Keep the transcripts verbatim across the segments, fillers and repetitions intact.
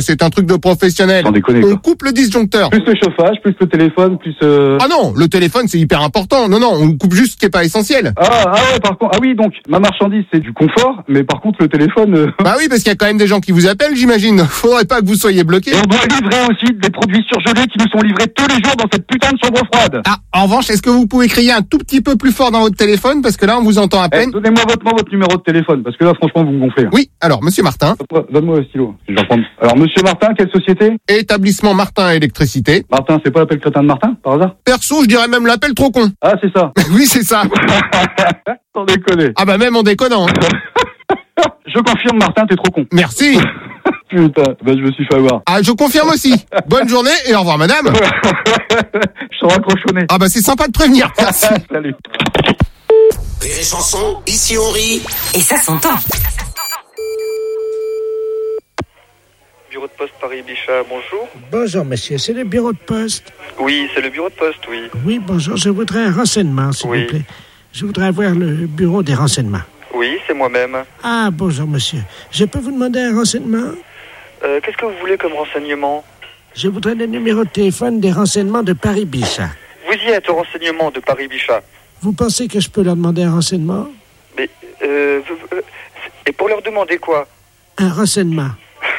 c'est un truc de professionnel. Sans déconner, On quoi. coupe le disjoncteur. Plus le chauffage, plus le téléphone, plus... Euh... Ah non, le téléphone c'est hyper important. Non, non, on coupe juste ce qui est pas essentiel. Ah, ah ouais, par contre... Ah oui, donc, ma marchandise, c'est du confort, mais par contre, le téléphone... Euh... Bah oui, parce qu'il y a quand même des gens qui vous appellent, j'imagine. Faudrait pas que vous soyez bloqué. Et on doit livrer aussi des produits surgelés qui nous sont livrés tous les jours dans cette putain de chambre froide. Ah, en revanche, est-ce que vous pouvez crier un tout petit peu plus fort dans votre téléphone, parce que là on vous entend à Eh, peine. donnez-moi votre, moi, votre numéro de téléphone, parce que là, franchement, vous me gonflez. Hein. Oui, alors, monsieur Martin, Donne-moi le stylo. Je vais reprendre. Alors, monsieur Martin, quelle société? établissement Martin Électricité. Martin, c'est pas l'appel crétin de Martin, par hasard? Perso, je dirais même l'appel trop con. Ah, c'est ça. Oui, c'est ça. Sans déconner. Ah bah même en déconnant. Hein. Je confirme, Martin, t'es trop con. Merci. Putain, bah je me suis fait avoir. Ah, je confirme aussi. Bonne journée et au revoir, madame. Je suis raccrochonné. Ah bah c'est sympa de prévenir. Merci. Salut. Rire et chanson, ici on rit. Et ça s'entend. Bureau de poste Paris-Bichat, bonjour. Bonjour monsieur, c'est le bureau de poste. Oui, c'est le bureau de poste, oui. Oui, bonjour, je voudrais un renseignement, s'il Oui. vous plaît. Je voudrais avoir le bureau des renseignements. Oui, c'est moi-même. Ah, bonjour monsieur. Je peux vous demander un renseignement? Euh, qu'est-ce que vous voulez comme renseignement? Je voudrais le numéro de téléphone des renseignements de Paris-Bichat. Vous y êtes au renseignement de Paris-Bichat. Vous pensez que je peux leur demander un renseignement? Mais, euh, vous- euh, et pour leur demander quoi? Un renseignement.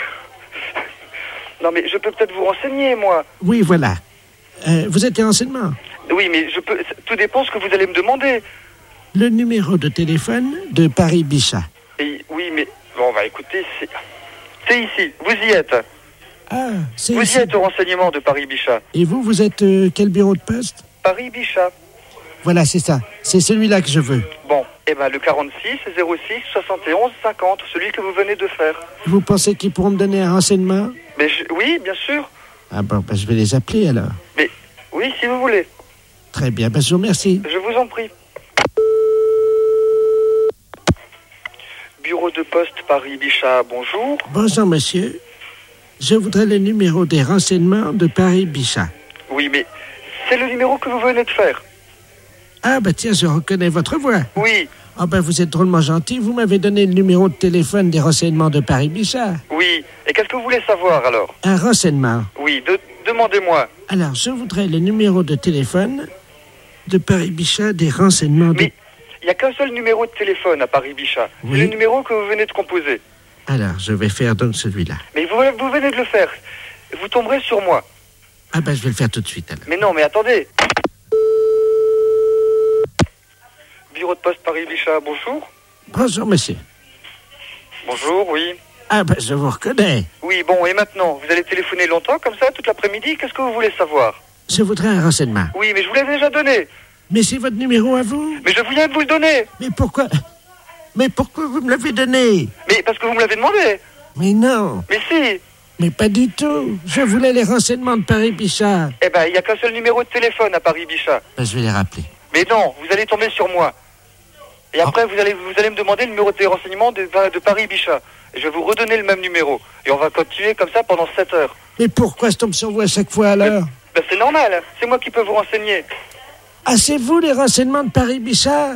Non, mais je peux peut-être vous renseigner, moi. Oui, voilà. Euh, vous êtes des renseignements? Oui, mais je peux. Tout dépend ce que vous allez me demander. Le numéro de téléphone de Paris-Bichat. Et, oui, mais bon, bah écoutez, c'est, c'est ici. Vous y êtes. Ah, c'est Vous ici. y êtes au renseignement de Paris-Bichat. Et vous, vous êtes euh, quel bureau de poste? Paris-Bichat. Voilà, c'est ça. C'est celui-là que je veux. Bon, eh ben le quarante-six zéro six soixante et onze cinquante, celui que vous venez de faire. Vous pensez qu'ils pourront me donner un renseignement? Mais je- oui, bien sûr. Ah bon, ben, je vais les appeler alors. Mais oui, si vous voulez. Très bien, ben, je vous remercie. Je vous en prie. Bureau de poste Paris-Bichat, bonjour. Bonjour monsieur. Je voudrais le numéro des renseignements de Paris-Bichat. Oui, mais c'est le numéro que vous venez de faire. Ah ben tiens, je reconnais votre voix. Oui, Ah ben vous êtes drôlement gentil, vous m'avez donné le numéro de téléphone des renseignements de Paris-Bichat. oui. Et qu'est-ce que vous voulez savoir alors? Un renseignement. Oui, de- demandez-moi. Alors, je voudrais le numéro de téléphone de Paris-Bichat des renseignements de... Mais il n'y a qu'un seul numéro de téléphone à Paris-Bichat. Oui. C'est le numéro que vous venez de composer. Alors, je vais faire donc celui-là. Mais vous, vous venez de le faire. Vous tomberez sur moi. Ah ben je vais le faire tout de suite alors. Mais non, mais attendez. Bureau de poste Paris-Bichat, bonjour. Bonjour monsieur. Bonjour, oui. Ah ben je vous reconnais. Oui, bon, et maintenant, vous allez téléphoner longtemps comme ça, toute l'après-midi? Qu'est-ce que vous voulez savoir? Je voudrais un renseignement. Oui, mais je vous l'ai déjà donné. Mais c'est votre numéro à vous? Mais je viens de vous le donner. Mais pourquoi... Mais pourquoi vous me l'avez donné? Mais parce que vous me l'avez demandé. Mais non. Mais si. Mais pas du tout. Je voulais les renseignements de Paris-Bichat. Eh ben, il n'y a qu'un seul numéro de téléphone à Paris-Bichat. Ben, je vais les rappeler. Mais non, vous allez tomber sur moi. Et après, vous allez vous allez me demander le numéro de renseignement de, de Paris-Bichat. Et je vais vous redonner le même numéro. Et on va continuer comme ça pendant sept heures. Mais pourquoi je tombe sur vous à chaque fois alors? Ben, c'est normal. C'est moi qui peux vous renseigner. Ah, c'est vous les renseignements de Paris-Bichat?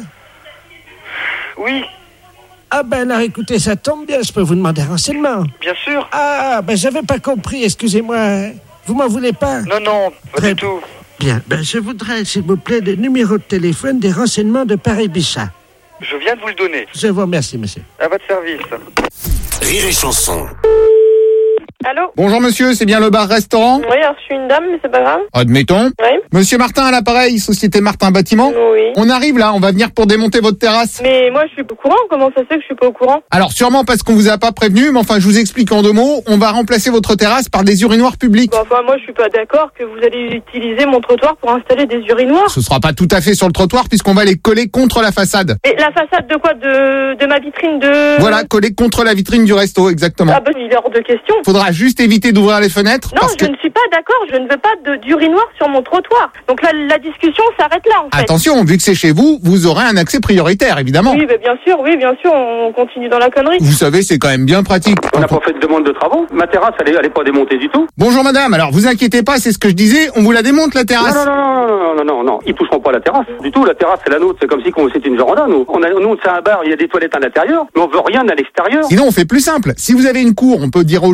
Oui, Ah ben alors écoutez, ça tombe bien, je peux vous demander un renseignement. bien sûr. Ah, ben j'avais pas compris, excusez-moi. Vous m'en voulez pas? Non, non, pas Très du tout. Bien, ben je voudrais, s'il vous plaît, le numéro de téléphone des renseignements de Paris-Bichat. Je viens de vous le donner. Je vous remercie, monsieur. À votre service. Rire et chanson. Allô? Bonjour monsieur, c'est bien le bar-restaurant? Oui, alors je suis une dame, mais c'est pas grave. Admettons. Oui. Monsieur Martin à l'appareil, Société Martin Bâtiment. Oui. On arrive là, on va venir pour démonter votre terrasse. Mais moi, je suis pas au courant. Comment ça se fait que je suis pas au courant? Alors sûrement parce qu'on vous a pas prévenu, mais enfin je vous explique en deux mots, on va remplacer votre terrasse par des urinoirs publics. Bon, enfin, moi, je suis pas d'accord que vous allez utiliser mon trottoir pour installer des urinoirs. Ce sera pas tout à fait sur le trottoir puisqu'on va les coller contre la façade. Mais la façade de quoi? De, de ma vitrine de... Voilà, coller contre la vitrine du resto, exactement. Ah ben, il est hors de question. Faudra juste éviter d'ouvrir les fenêtres Non, parce je que... ne suis pas d'accord. Je ne veux pas de- d'urinoir sur mon trottoir. Donc là, la discussion s'arrête là, en fait. Attention, vu que c'est chez vous, vous aurez un accès prioritaire, évidemment. Oui, ben, bien sûr, oui, bien sûr, on continue dans la connerie. Vous savez, c'est quand même bien pratique. On n'a pas fait de demande de travaux. Ma terrasse, elle est, elle est pas démontée du tout. Bonjour madame, alors vous inquiétez pas, c'est ce que je disais, on vous la démonte la Non, terrasse. non, non, non, non, non, non, non. Ils toucheront pas la terrasse. Du tout, la terrasse, c'est la nôtre. C'est comme si qu'on- c'était une véranda, nous. On a, nous, c'est un bar, il y a des toilettes à l'intérieur, mais on veut rien à l'extérieur. Sinon on fait plus simple, si vous avez une cour, on peut dire aux gens d'aller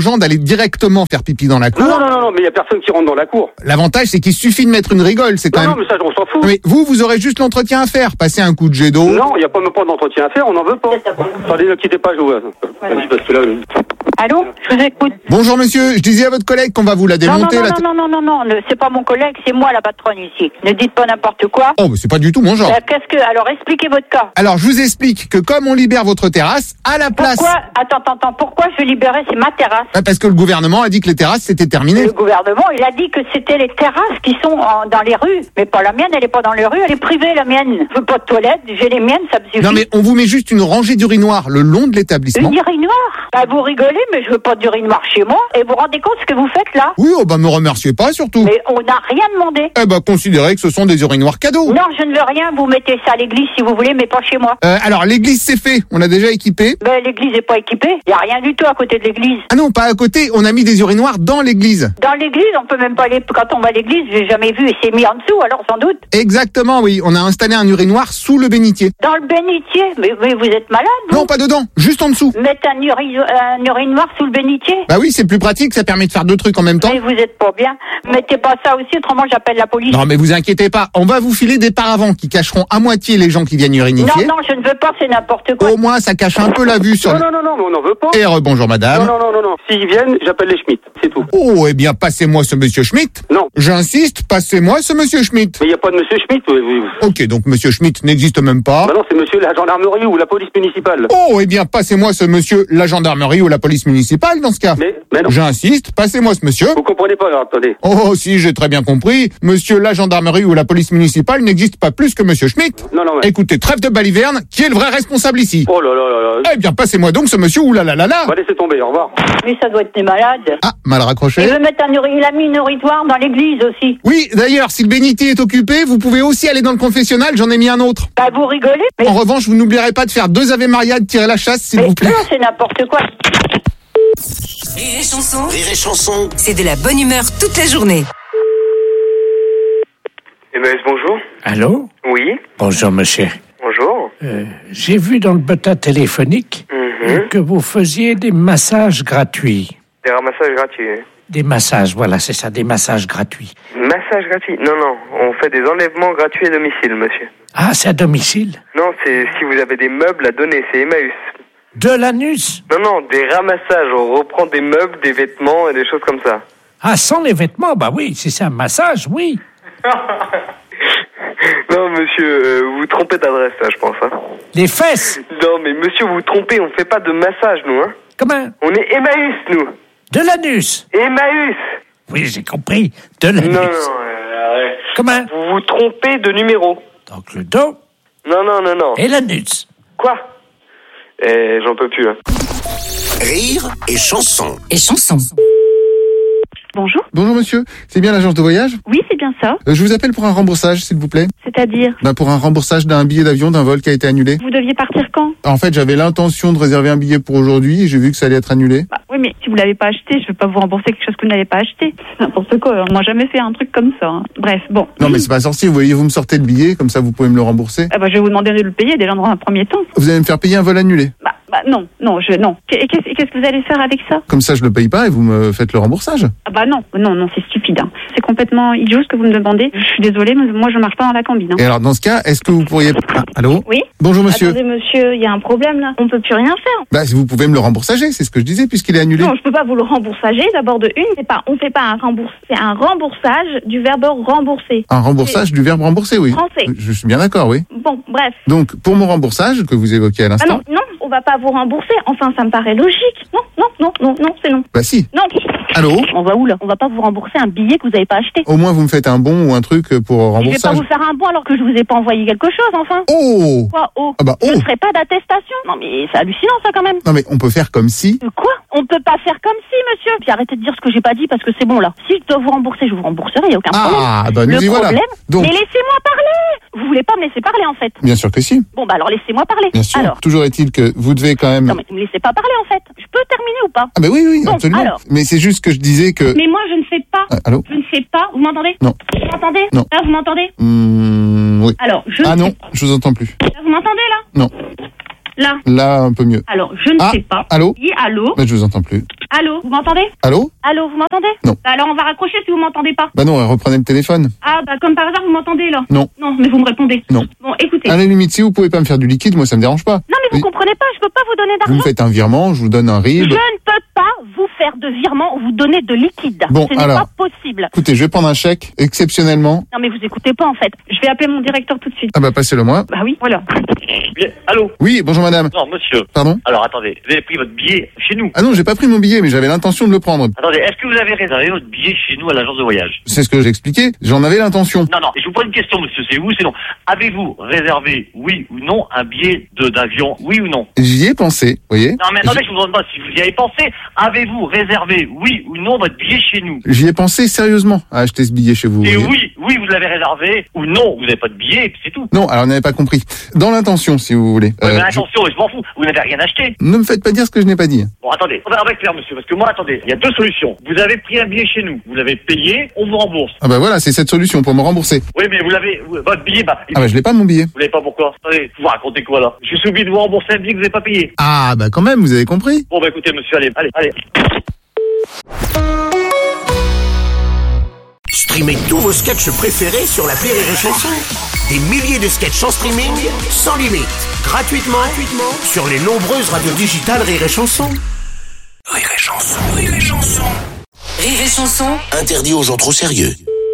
directement faire pipi dans la cour. Non, non, non, non, mais il y a personne qui rentre dans la cour. L'avantage, c'est qu'il suffit de mettre une rigole. C'est quand Non, même. non, mais ça, on s'en fout. Mais vous, vous aurez juste l'entretien à faire. Passer un coup de jet d'eau. Non, il n'y a pas même pas d'entretien à faire, on n'en veut pas. Attendez, ne quittez pas, je vois. Vas-y, parce que là... Allô, je vous écoute. Bonjour monsieur, je disais à votre collègue qu'on va vous la démonter. Non, non, la non, t- non, non, non, non, non, c'est pas mon collègue, c'est moi la patronne ici. Ne dites pas n'importe quoi. Oh, mais c'est pas du tout mon genre. Euh, qu'est-ce que, alors expliquez votre cas. Alors, je vous explique que comme on libère votre terrasse, à la place... Pourquoi, attends, attends, attends, pourquoi je libérais, c'est ma terrasse. Ah, parce que le gouvernement a dit que les terrasses, c'était terminé. Le gouvernement, il a dit que c'était les terrasses qui sont en- dans les rues, mais pas la mienne, elle est pas dans les rues, elle est privée la mienne. Je veux pas de toilette, j'ai les miennes, ça me suffit. Non, mais on vous met juste une rangée d'urinoirs le long de l'établissement. Une urinoir. Bah, vous rigolez, mais je veux pas d'urinoir chez moi. Et vous vous rendez compte ce que vous faites là? Oui, oh bah me remerciez pas surtout. Mais on n'a rien demandé. Eh bah considérez que ce sont des urinoirs cadeaux. Non, je ne veux rien, vous mettez ça à l'église si vous voulez, mais pas chez moi. Euh, alors l'église c'est fait, on a déjà équipé. Ben l'église n'est pas équipée, il n'y a rien du tout à côté de l'église. Ah non, pas à côté, on a mis des urinoirs dans l'église. Dans l'église, on peut même pas aller, quand on va à l'église, j'ai jamais vu et c'est mis en dessous, alors sans doute. Exactement, oui, on a installé un urinoir sous le bénitier. Dans le bénitier? Mais, mais vous êtes malade, vous? Non, pas dedans, juste en dessous. Mettre un, uri, un urinoir sous le bénitier? Bah oui, c'est plus pratique, ça permet de faire deux trucs en même temps. Mais vous êtes pas bien. Mettez pas ça aussi, autrement j'appelle la police. Non mais vous inquiétez pas, on va vous filer des paravents qui cacheront à moitié les gens qui viennent urinifier. Non, non, je ne veux pas, c'est n'importe quoi. Au moins ça cache un peu la vue sur Non, le... non, non, non, mais on n'en veut pas. Et rebonjour madame. Non, non, non, non, non. S'ils viennent, j'appelle les Schmitt, c'est tout. Oh, eh bien passez-moi ce monsieur Schmitt. Non. J'insiste, passez-moi ce monsieur Schmitt. Mais il n'y a pas de monsieur Schmitt. Oui, oui. Ok, donc monsieur Schmitt n'existe même pas. Bah non, c'est monsieur la gendarmerie ou la police municipale. Oh, eh bien passez-moi ce monsieur la gendarmerie ou la police municipale dans ce cas. Mais, mais non. J'insiste, passez-moi ce monsieur. Vous comprenez pas, alors, attendez. Oh, si, j'ai très bien compris. Monsieur la gendarmerie ou la police municipale n'existe pas plus que monsieur Schmitt. Non, non, mais... Écoutez, trêve de baliverne, qui est le vrai responsable ici? Oh là là là là. Eh bien, passez-moi donc ce monsieur ou là là là là. On va laisser tomber, au revoir. Mais ça doit être des malades. Ah, mal raccroché. Il veut mettre un uri... Il a mis une urinoir dans l'église aussi. Oui, d'ailleurs, si le bénitier est occupé, vous pouvez aussi aller dans le confessionnal, j'en ai mis un autre. Bah vous rigolez? Mais, En revanche, vous n'oublierez pas de faire deux Ave Maria de tirer la chasse, s'il mais vous plaît. non, c'est n'importe quoi. Rire et chanson. Rire et chanson. C'est de la bonne humeur toute la journée. M S, bonjour. Allô? Oui, Bonjour, monsieur. bonjour. Euh, j'ai vu dans le bulletin téléphonique Mhm. que vous faisiez des massages gratuits. Des ramassages gratuits. hein. Des massages, voilà, c'est ça, des massages gratuits. Massage gratuit? Non, non, on fait des enlèvements gratuits à domicile, monsieur. Ah, c'est à domicile? Non, c'est si vous avez des meubles à donner, c'est Emmaüs. De l'anus? Non, non, des ramassages, on reprend des meubles, des vêtements et des choses comme ça. Ah, sans les vêtements, bah oui, si c'est un massage, oui. Non, monsieur, euh, vous vous trompez d'adresse, là, je pense. Hein. Les fesses? Non, mais monsieur, vous vous trompez, on fait pas de massage, nous. Hein. Comment? On est Emmaüs, nous. De l'anus? Emmaüs. Oui, j'ai compris. De l'anus. Non, non, euh, arrête. Comment? Vous vous trompez de numéro. Donc le dos Non, non, non, non. et l'anus. Quoi? Eh, j'en peux plus, hein. Rire et chanson. Et chanson. Bonjour. Bonjour monsieur, c'est bien l'agence de voyage? Oui, c'est bien ça. Euh, Je vous appelle pour un remboursage, s'il vous plaît. C'est-à-dire, Ben, pour un remboursage d'un billet d'avion d'un vol qui a été annulé. vous deviez partir quand? En fait, j'avais l'intention de réserver un billet pour aujourd'hui et j'ai vu que ça allait être annulé. Bah, oui, mais si vous l'avez pas acheté, je vais pas vous rembourser quelque chose que vous n'avez pas acheté. N'importe quoi. On m'a jamais fait un truc comme ça. hein. Bref, bon. Non mais c'est pas sorcier, vous voyez, vous me sortez le billet, comme ça vous pouvez me le rembourser. Ah bah, je vais vous demander de le payer déjà dans un premier temps. Vous allez me faire payer un vol annulé. Bah, bah non, non, je non. Et qu'est-ce et qu'est-ce que vous allez faire avec ça? Comme ça je le paye pas et vous me faites le remboursage. Ah bah non, non, non, c'est stupide. hein. C'est complètement idiot ce que vous me demandez. Je suis désolée, mais moi je marche pas dans la combine. hein. Et alors dans ce cas, est-ce que vous pourriez... Ah, allô? Oui. Bonjour monsieur. Attendez, monsieur, il y a un problème là. On peut plus rien faire. Bah si vous pouvez me le remboursager, c'est ce que je disais puisqu'il est annulé. Non, je peux pas vous le remboursager. D'abord de une, c'est pas, on fait pas un remboursage, c'est un remboursage du verbe rembourser. Un remboursage du verbe rembourser, oui. Français. Je suis bien d'accord, oui. Bon, bref. Donc pour mon remboursage que vous évoquiez à Ah l'instant... non, non, on va pas vous rembourser. Enfin, ça me paraît logique. Non, non, non, non, non, c'est non. Bah si. Non. Allô? On va où là? On va pas vous rembourser un billet que vous avez pas acheté. Au moins vous me faites un bon ou un truc pour Je vais pas remboursage. vous faire un bon alors que je vous ai pas envoyé quelque chose, enfin. Oh! Quoi, oh? Ah bah Je oh! ne ferai pas d'attestation. Non, mais c'est hallucinant ça quand même. Non mais on peut faire comme si... Euh, Quoi? On peut pas faire comme si, monsieur. Puis arrêtez de dire ce que j'ai pas dit parce que c'est bon là. Si je dois vous rembourser, je vous rembourserai, y a aucun problème. Ah, bah nous Le y voilà. problème, Donc, mais laissez-moi parler. Vous voulez pas me laisser parler en fait. bien sûr que si. Bon bah alors laissez-moi parler. Bien sûr. Alors. Toujours est-il que vous devez quand même... Non mais vous me laissez pas parler en fait. Je peux terminer ou pas? Ah bah oui, oui, Bon, absolument. alors. Mais c'est juste que je disais que... Mais moi je ne sais pas. Ah, allô? Je ne sais pas. Vous m'entendez? Non. Vous m'entendez? Non. Là vous m'entendez? Mmh, oui. Alors je. Ah ne non, sais pas. je vous entends plus. Là, vous m'entendez là? Non. Là. Là, un peu mieux. Alors, je ne Ah, sais pas. allô Oui, allô. Mais je vous entends plus. Allô, vous m'entendez? Allô Allô, vous m'entendez? Non. Bah alors on va raccrocher si vous m'entendez pas. Bah non, reprenez le téléphone. Ah bah comme par hasard vous m'entendez là? Non. Non, mais vous me répondez. Non. Bon, écoutez. À la limite, si vous pouvez pas me faire du liquide, moi ça me dérange pas. Non mais vous Oui. comprenez pas, je peux pas vous donner Vous d'argent. me faites un virement, je vous donne un R I B. Je ne peux pas vous faire de virement ou vous donner de liquide. Bon, Ce n'est alors. pas possible. Écoutez, je vais prendre un chèque, exceptionnellement. Non mais vous écoutez pas en fait. Je vais appeler mon directeur tout de suite. Ah bah passez-le moi. Bah oui, voilà. Bien, allô? Oui, bonjour madame. Non, monsieur. Pardon? Alors, attendez, vous avez pris votre billet chez nous. Ah non, j'ai pas pris mon billet, mais j'avais l'intention de le prendre. Attendez, est-ce que vous avez réservé votre billet chez nous à l'agence de voyage? C'est ce que j'ai expliqué, j'en avais l'intention. Non, non, je vous pose une question, monsieur, c'est oui ou c'est non? Avez-vous réservé, oui ou non, un billet de d'avion, oui ou non? J'y ai pensé, vous voyez. Non, mais attendez, je vous demande pas si vous y avez pensé. Avez-vous réservé, oui ou non, votre billet chez nous? J'y ai pensé sérieusement à acheter ce billet chez vous. Et vous voyez. oui, oui, vous l'avez réservé, ou non, vous n'avez pas de billet, et puis c'est tout. Non, alors n'avez pas compris. Dans l'intention, si vous voulez. Ouais, Euh, mais je- attention, je m'en fous, vous n'avez rien acheté. Ne me faites pas dire ce que je n'ai pas dit. Bon, attendez, on va on va être clair, monsieur, parce que moi, attendez, il y a deux solutions. Vous avez pris un billet chez nous, vous l'avez payé, on vous rembourse. Ah bah voilà, c'est cette solution pour me rembourser. Oui, mais vous l'avez, vous- votre billet, bah, il- Ah bah je l'ai pas mon billet. vous l'avez pas pourquoi? Attendez, vous racontez quoi là? Je suis obligé de vous rembourser un billet que vous n'avez pas payé. Ah bah quand même, vous avez compris. Bon, bah écoutez, monsieur, allez, allez, allez. Streamez tous vos sketchs préférés sur l'appli Rire et Chanson. Des milliers de sketchs en streaming, sans limite, gratuitement, gratuitement sur les nombreuses radios digitales Rire et Chanson. Rire et Chanson, Rire et Chanson. Rire et Chanson. Interdit aux gens trop sérieux.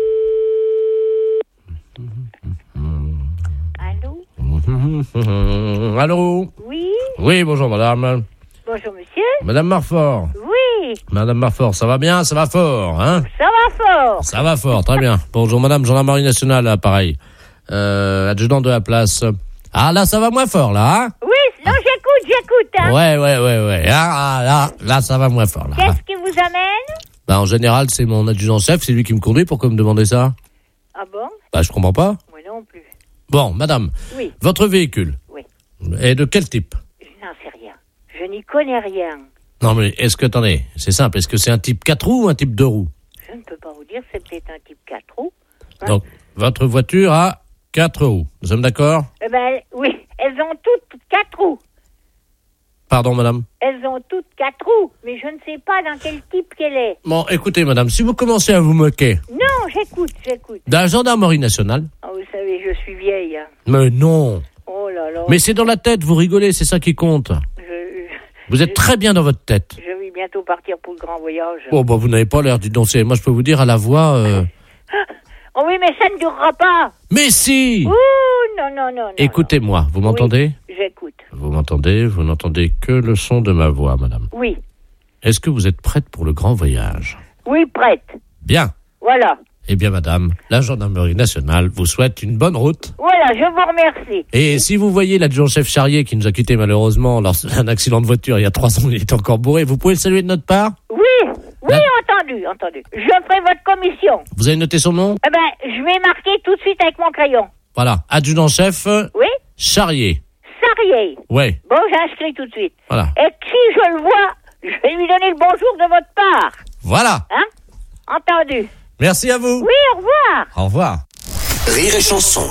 Allô? Allô? Oui? Oui, bonjour madame. Bonjour monsieur? Madame Marfort. Oui, Madame Marfort, ça va bien? Ça va fort, hein? ça va fort. Ça va fort, très bien. Bonjour madame, gendarmerie nationale, là, pareil. Euh, adjudant de la place. Ah, là, ça va moins fort, là, hein? Oui, non, j'écoute, j'écoute. Hein. Ouais, ouais, ouais, ouais. Ah, ah, là, là, ça va moins fort, là. Qu'est-ce qui vous amène? Bah, en général, c'est mon adjudant-chef, c'est lui qui me conduit. Pourquoi me demander ça? Ah bon? Bah, je comprends pas. Moi non plus. Bon, madame. Oui. Votre véhicule. Oui. est de quel type? Je n'en sais rien. Je n'y connais rien. Non, mais est-ce que, attendez, c'est simple, est-ce que c'est un type quatre roues ou un type deux roues? Je ne peux pas vous dire, c'est peut-être un type quatre roues. Hein? Donc, votre voiture a quatre roues. Nous sommes d'accord? Eh ben, oui, elles ont toutes quatre roues. Pardon, madame? Elles ont toutes quatre roues, mais je ne sais pas dans quel type qu'elle est. Bon, écoutez, madame, si vous commencez à vous moquer Non, j'écoute, j'écoute. de la gendarmerie nationale... Oh, vous savez, je suis vieille. Hein. Mais non! Oh là là. Mais c'est dans la tête, vous rigolez, c'est ça qui compte. Je, je, Vous êtes très bien dans votre tête. je vais bientôt partir pour le grand voyage. Oh, bah, vous n'avez pas l'air, dites donc, c'est- moi je peux vous dire à la voix... euh, Oh oui, mais ça ne durera pas. Mais si! Ouh, non, non, non, non. Écoutez-moi, vous m'entendez? Oui, j'écoute. Vous m'entendez? Vous n'entendez que le son de ma voix, madame. Oui, Est-ce que vous êtes prête pour le grand voyage? oui, prête. Bien. Voilà. Eh bien, madame, la gendarmerie nationale vous souhaite une bonne route. Voilà, je vous remercie. Et si vous voyez l'adjudant-chef Charrier qui nous a quittés malheureusement lors d'un accident de voiture il y a trois ans, il est encore bourré, vous pouvez le saluer de notre part? Oui, oui, Là- entendu, entendu. Je ferai votre commission. Vous avez noté son nom? Eh ben, je vais marquer tout de suite avec mon crayon. Voilà, adjudant-chef Oui, Charrier. Sarrier. Ouais, Bon, j'inscris tout de suite. voilà. Et si je le vois, je vais lui donner le bonjour de votre part. Voilà. Hein? Entendu. Merci à vous. Oui, au revoir. Au revoir. Rire et Chanson.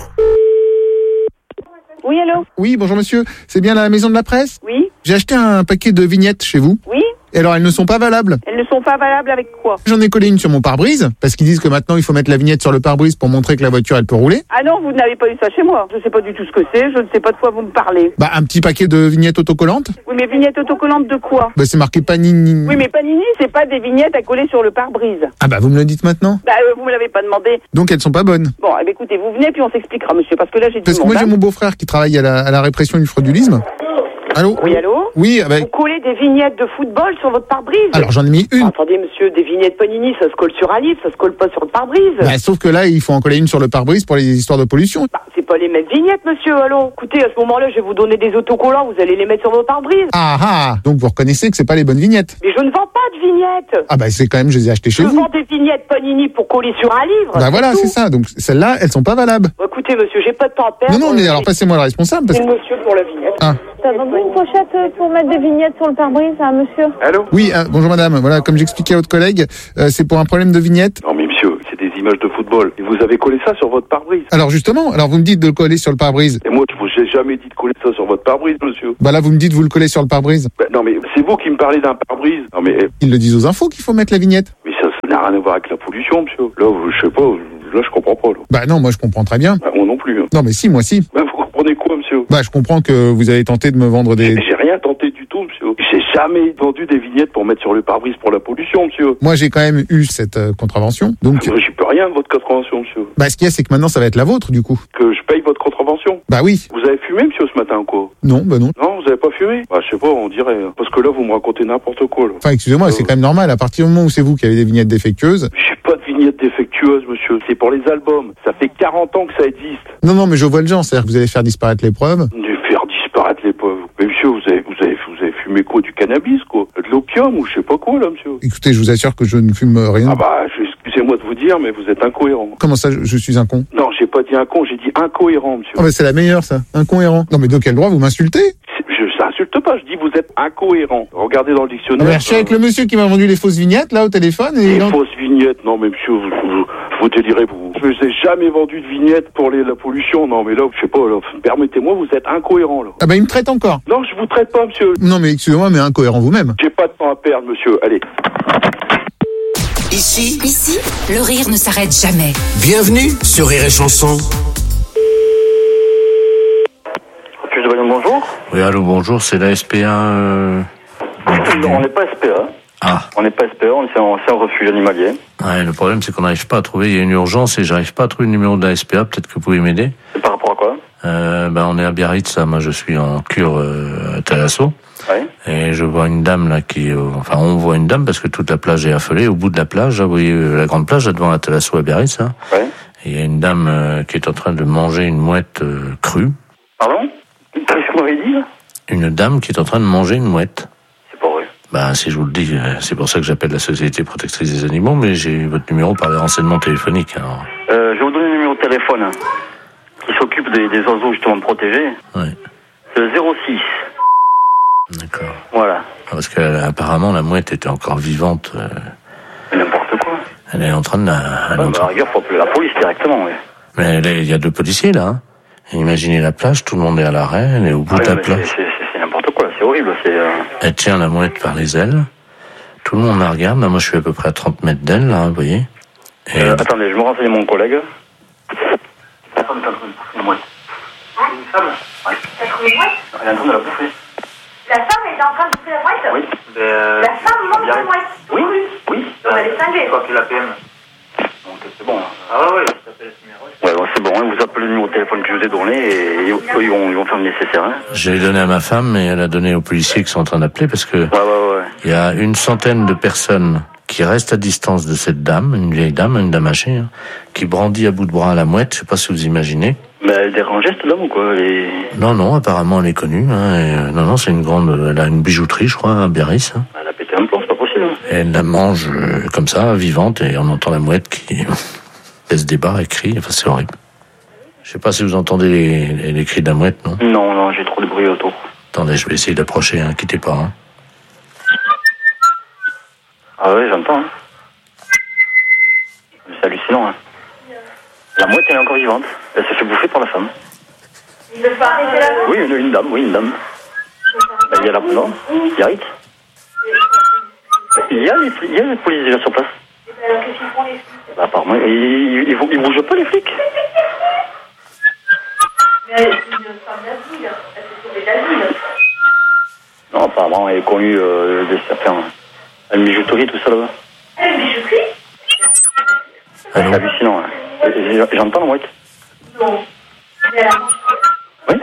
Oui, allô? Oui, bonjour monsieur. C'est bien la maison de la presse? Oui? J'ai acheté un paquet de vignettes chez vous. Oui? Et alors, elles ne sont pas valables. Elles ne sont pas valables avec quoi? J'en ai collé une sur mon pare-brise, parce qu'ils disent que maintenant, il faut mettre la vignette sur le pare-brise pour montrer que la voiture, elle peut rouler. Ah non, vous n'avez pas eu ça chez moi. Je ne sais pas du tout ce que c'est, je ne sais pas de quoi vous me parlez. Bah, un petit paquet de vignettes autocollantes. Oui, mais vignettes autocollantes de quoi? Bah, c'est marqué Panini. Oui, mais Panini, c'est pas des vignettes à coller sur le pare-brise. Ah bah, vous me le dites maintenant. Bah, euh, vous me l'avez pas demandé. Donc, elles sont pas bonnes. Bon, eh bien, écoutez, vous venez puis on s'expliquera, monsieur, parce que là, j'ai du Parce que monde. moi, j'ai hein. mon beau-frère qui travaille à la, à la répression du fraudulisme. Allô? Oui, allô? Oui, ah bah, Vous collez des vignettes de football sur votre pare-brise? alors j'en ai mis une. Ah, attendez, monsieur, des vignettes Panini, ça se colle sur un livre, ça se colle pas sur le pare-brise. Bah, sauf que là, il faut en coller une sur le pare-brise pour les histoires de pollution. Bah, c'est pas les mêmes vignettes, monsieur, allô. Écoutez, à ce moment-là, je vais vous donner des autocollants, vous allez les mettre sur vos pare-brise. Ah ah! Donc, vous reconnaissez que c'est pas les bonnes vignettes. Mais je ne vends pas de vignettes. Ah bah, c'est quand même, je les ai achetées chez Je vous. vends des vignettes Panini pour coller sur un livre. Bah voilà, tout. c'est ça. Donc, celles-là, elles sont pas valables. Bah, écoutez, monsieur, j'ai pas de temps à perdre. Non, non, mais alors passez-moi le responsable parce C'est que... le monsieur pour la vignette. Ah. Ça va une pochette pour mettre des vignettes sur le pare-brise, hein, monsieur? Allô? Oui, euh, bonjour madame. Voilà, comme j'expliquais à votre collègue, euh, c'est pour un problème de vignette. Non mais monsieur, c'est des matchs de football. Et vous avez collé ça sur votre pare-brise. Alors justement, alors vous me dites de le coller sur le pare-brise. Et moi, je vous ai jamais dit de coller ça sur votre pare-brise, monsieur. Bah là, vous me dites vous le collez sur le pare-brise. Bah, non, mais c'est vous qui me parlez d'un pare-brise. Non, mais... Ils le disent aux infos qu'il faut mettre la vignette. Mais ça, ça n'a rien à voir avec la pollution, monsieur. Là, je sais pas, là, je comprends pas, là. Bah non, moi je comprends très bien. Bah, moi non plus. Hein. Non, mais si, moi si. Bah, vous comprenez quoi, monsieur? Bah je comprends que vous avez tenté de me vendre des... J'ai rien tenté du tout, monsieur. J'ai jamais vendu des vignettes pour mettre sur le pare-brise pour la pollution, monsieur. Moi j'ai quand même eu cette euh, contravention, donc... Ah, j'y peux rien de votre contravention, monsieur. Bah ce qu'il y a, c'est que maintenant ça va être la vôtre, du coup. Que je paye votre contravention? Bah oui. Vous avez fumé, monsieur, ce matin, ou quoi? Non, bah non. Non, vous avez pas fumé? Bah je sais pas, on dirait. Parce que là, vous me racontez n'importe quoi, là. Enfin, excusez-moi, euh... c'est quand même normal. À partir du moment où c'est vous qui avez des vignettes défectueuses... J'ai pas de vignettes défectueuses, monsieur. C'est pour les albums. Ça fait quarante ans que ça existe. Non, non, mais je vois le genre. C'est-à-dire que vous allez faire disparaître les preuves. De faire disparaître les preuves. Mais monsieur, vous avez, vous avez, vous avez fumé quoi? Du cannabis, quoi? De l'opium ou je sais pas quoi, là, monsieur? Écoutez, je vous assure que je ne fume rien. Ah bah, je, excusez-moi de vous dire, mais vous êtes incohérent. Comment ça, je, je suis un con? Non, j'ai pas dit un con, j'ai dit incohérent, monsieur. Ah bah c'est la meilleure, ça. Incohérent. Non, mais de quel droit vous m'insultez? Je n'insulte pas, je dis vous êtes incohérent. Regardez dans le dictionnaire. Ah bah, je suis avec le monsieur qui m'a vendu les fausses vignettes, là, au téléphone. Et les en... fausses vignettes? Non, mais monsieur, vous, vous, vous délirez, vous. Je n'ai jamais vendu de vignettes pour les, la pollution. Non, mais là, je sais pas, là, permettez-moi, vous êtes incohérent, là. Ah bah, il me traite encore. Non, je vous traite pas, monsieur. Non, mais excusez-moi, mais incohérent vous-même. J'ai pas de temps à perdre, monsieur. Allez. Ici, Ici, le rire ne s'arrête jamais. Bienvenue sur Rire et Chanson. Bonjour. Oui, allô, bonjour, c'est la S P A. Euh... Non, on n'est pas S P A. Ah. On n'est pas S P A, on est en, c'est un refuge animalier. Ouais, le problème, c'est qu'on n'arrive pas à trouver. Il y a une urgence et j'arrive pas à trouver le numéro de la S P A. Peut-être que vous pouvez m'aider. C'est par rapport à quoi? euh, ben, on est à Biarritz, ça. Moi, je suis en cure euh, à Thalasso. Ouais. Et je vois une dame là qui, euh, enfin, on voit une dame parce que toute la plage est affolée. Au bout de la plage, là, vous voyez euh, la grande plage là devant la Thalasso à Biarritz. Hein. Ouais. Et il y a une dame euh, qui est en train de manger une mouette euh, crue. Pardon? Qu'est-ce que vous m'avez dit là? Une dame qui est en train de manger une mouette. C'est pas vrai. Ben, si je vous le dis, c'est pour ça que j'appelle la Société protectrice des animaux, mais j'ai eu votre numéro par les renseignements téléphoniques. Alors. Euh, je vais vous donner le numéro de téléphone hein, qui s'occupe des, des oiseaux justement protégés. Ouais. C'est le zéro six. D'accord. Voilà. Parce qu'apparemment, la mouette était encore vivante. Euh... N'importe quoi. Elle est en train de la... Elle Ouais, est en bah, train... à la rigueur, faut appeler la police directement, oui. Mais il y a deux policiers, là. Hein. Imaginez la plage, tout le monde est à l'arrêt, elle est au bout Ah, de la mais plage. c'est, c'est, c'est n'importe quoi, c'est horrible. C'est, euh... Elle tient la mouette par les ailes. Tout le monde la regarde. Là, moi, je suis à peu près à trente mètres d'elle, là, vous voyez. Et... Euh, attendez, je me renseigne mon collègue. La femme est en train de bouffer une mouette. Hein? Une femme? Ouais. T'as trouvé une mouette? Elle est en train de la bouffer. La femme est en train de bouffer la mouette? Oui. Mais euh... La femme mange la mouette? Oui, oui. On va les cinglés. Quoi que la P M. Donc c'est bon. Ah ouais, ouais. Ouais, bon, c'est bon, hein, vous appelez le numéro de téléphone que je vous ai donné et eux, ils vont, ils vont faire le nécessaire. Hein. J'ai donné à ma femme et elle a donné aux policiers qui sont en train d'appeler parce que ouais, ouais, ouais. Il y a une centaine de personnes qui restent à distance de cette dame, une vieille dame, une dame âgée, hein, qui brandit à bout de bras la mouette. Je sais pas si vous imaginez. Mais elle dérangeait cette dame ou quoi? Et... Non, non, apparemment elle est connue. Hein, et, euh, non, non, c'est une grande. Elle a une bijouterie, je crois, à Biarritz. Hein. Elle a pété un plomb, c'est pas possible. Hein. Et elle la mange euh, comme ça, vivante, et on entend la mouette qui baisse des barres et crie. Enfin, c'est horrible. Je sais pas si vous entendez les, les, les cris de la mouette, non? Non, non, j'ai trop de bruit autour. Attendez, je vais essayer d'approcher, hein, quittez pas. Hein. Ah ouais, j'entends. Hein. C'est hallucinant. Hein. La mouette, elle est encore vivante. Elle se fait bouffer par la femme. Il veut pas arrêter la mouette? Oui, une, une dame, oui, une dame. Ben, il y a la... Non, Biarritz. Il y a les, il y a les policiers déjà sur place. Alors qu'est-ce qu'ils font les flics? Bah, apparemment, ils, ils, ils, ils bougent pas les flics. Mais elle est une femme d'asile. Elle s'est sauvée d'asile. Non, apparemment, elle est connue euh, des certains. Elle une bijouterie, tout ça là-bas. Elle est une bijouterie? C'est hallucinant. Hein. J'entends la mouette. Non. Mais elle a mangé. Oui.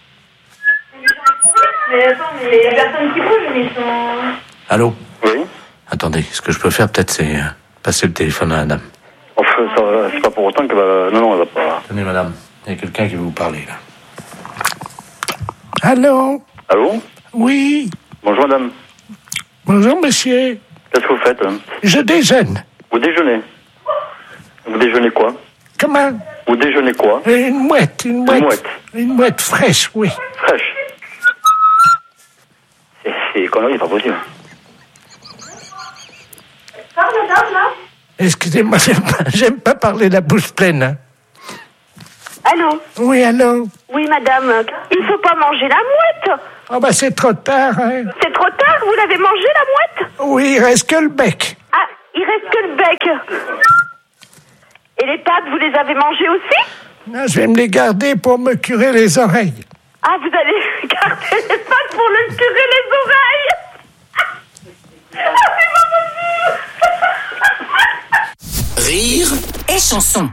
Mais attends, mais il y a personne qui bouge, mais ils sont... Allô? Oui. Attendez, ce que je peux faire peut-être c'est euh, passer le téléphone à la dame. Enfin, ça, c'est pas pour autant que... Bah, non, non, elle va pas... Tenez madame, il y a quelqu'un qui veut vous parler là. Allô? Allô? Oui. Bonjour madame. Bonjour monsieur. Qu'est-ce que vous faites? Hein? Je déjeune. Vous déjeunez? Vous déjeunez quoi? Comment? Vous déjeunez quoi? Une mouette, une mouette. Une mouette. Une mouette fraîche, oui. Fraîche. C'est, c'est connerie, c'est pas possible. Parle, madame, là? Excusez-moi, j'aime pas, j'aime pas parler la bouche pleine. Hein. Allô? Oui, allô? Oui, madame. Il ne faut pas manger la mouette. Oh, bah, c'est trop tard, hein. C'est trop tard, vous l'avez mangé, la mouette? Oui, il reste que le bec. Ah, il reste que le bec. Et les pattes, vous les avez mangées aussi? Non, je vais me les garder pour me curer les oreilles. Ah, vous allez garder les pattes pour le curer les oreilles? Ah, c'est pas possible. Rire et chanson.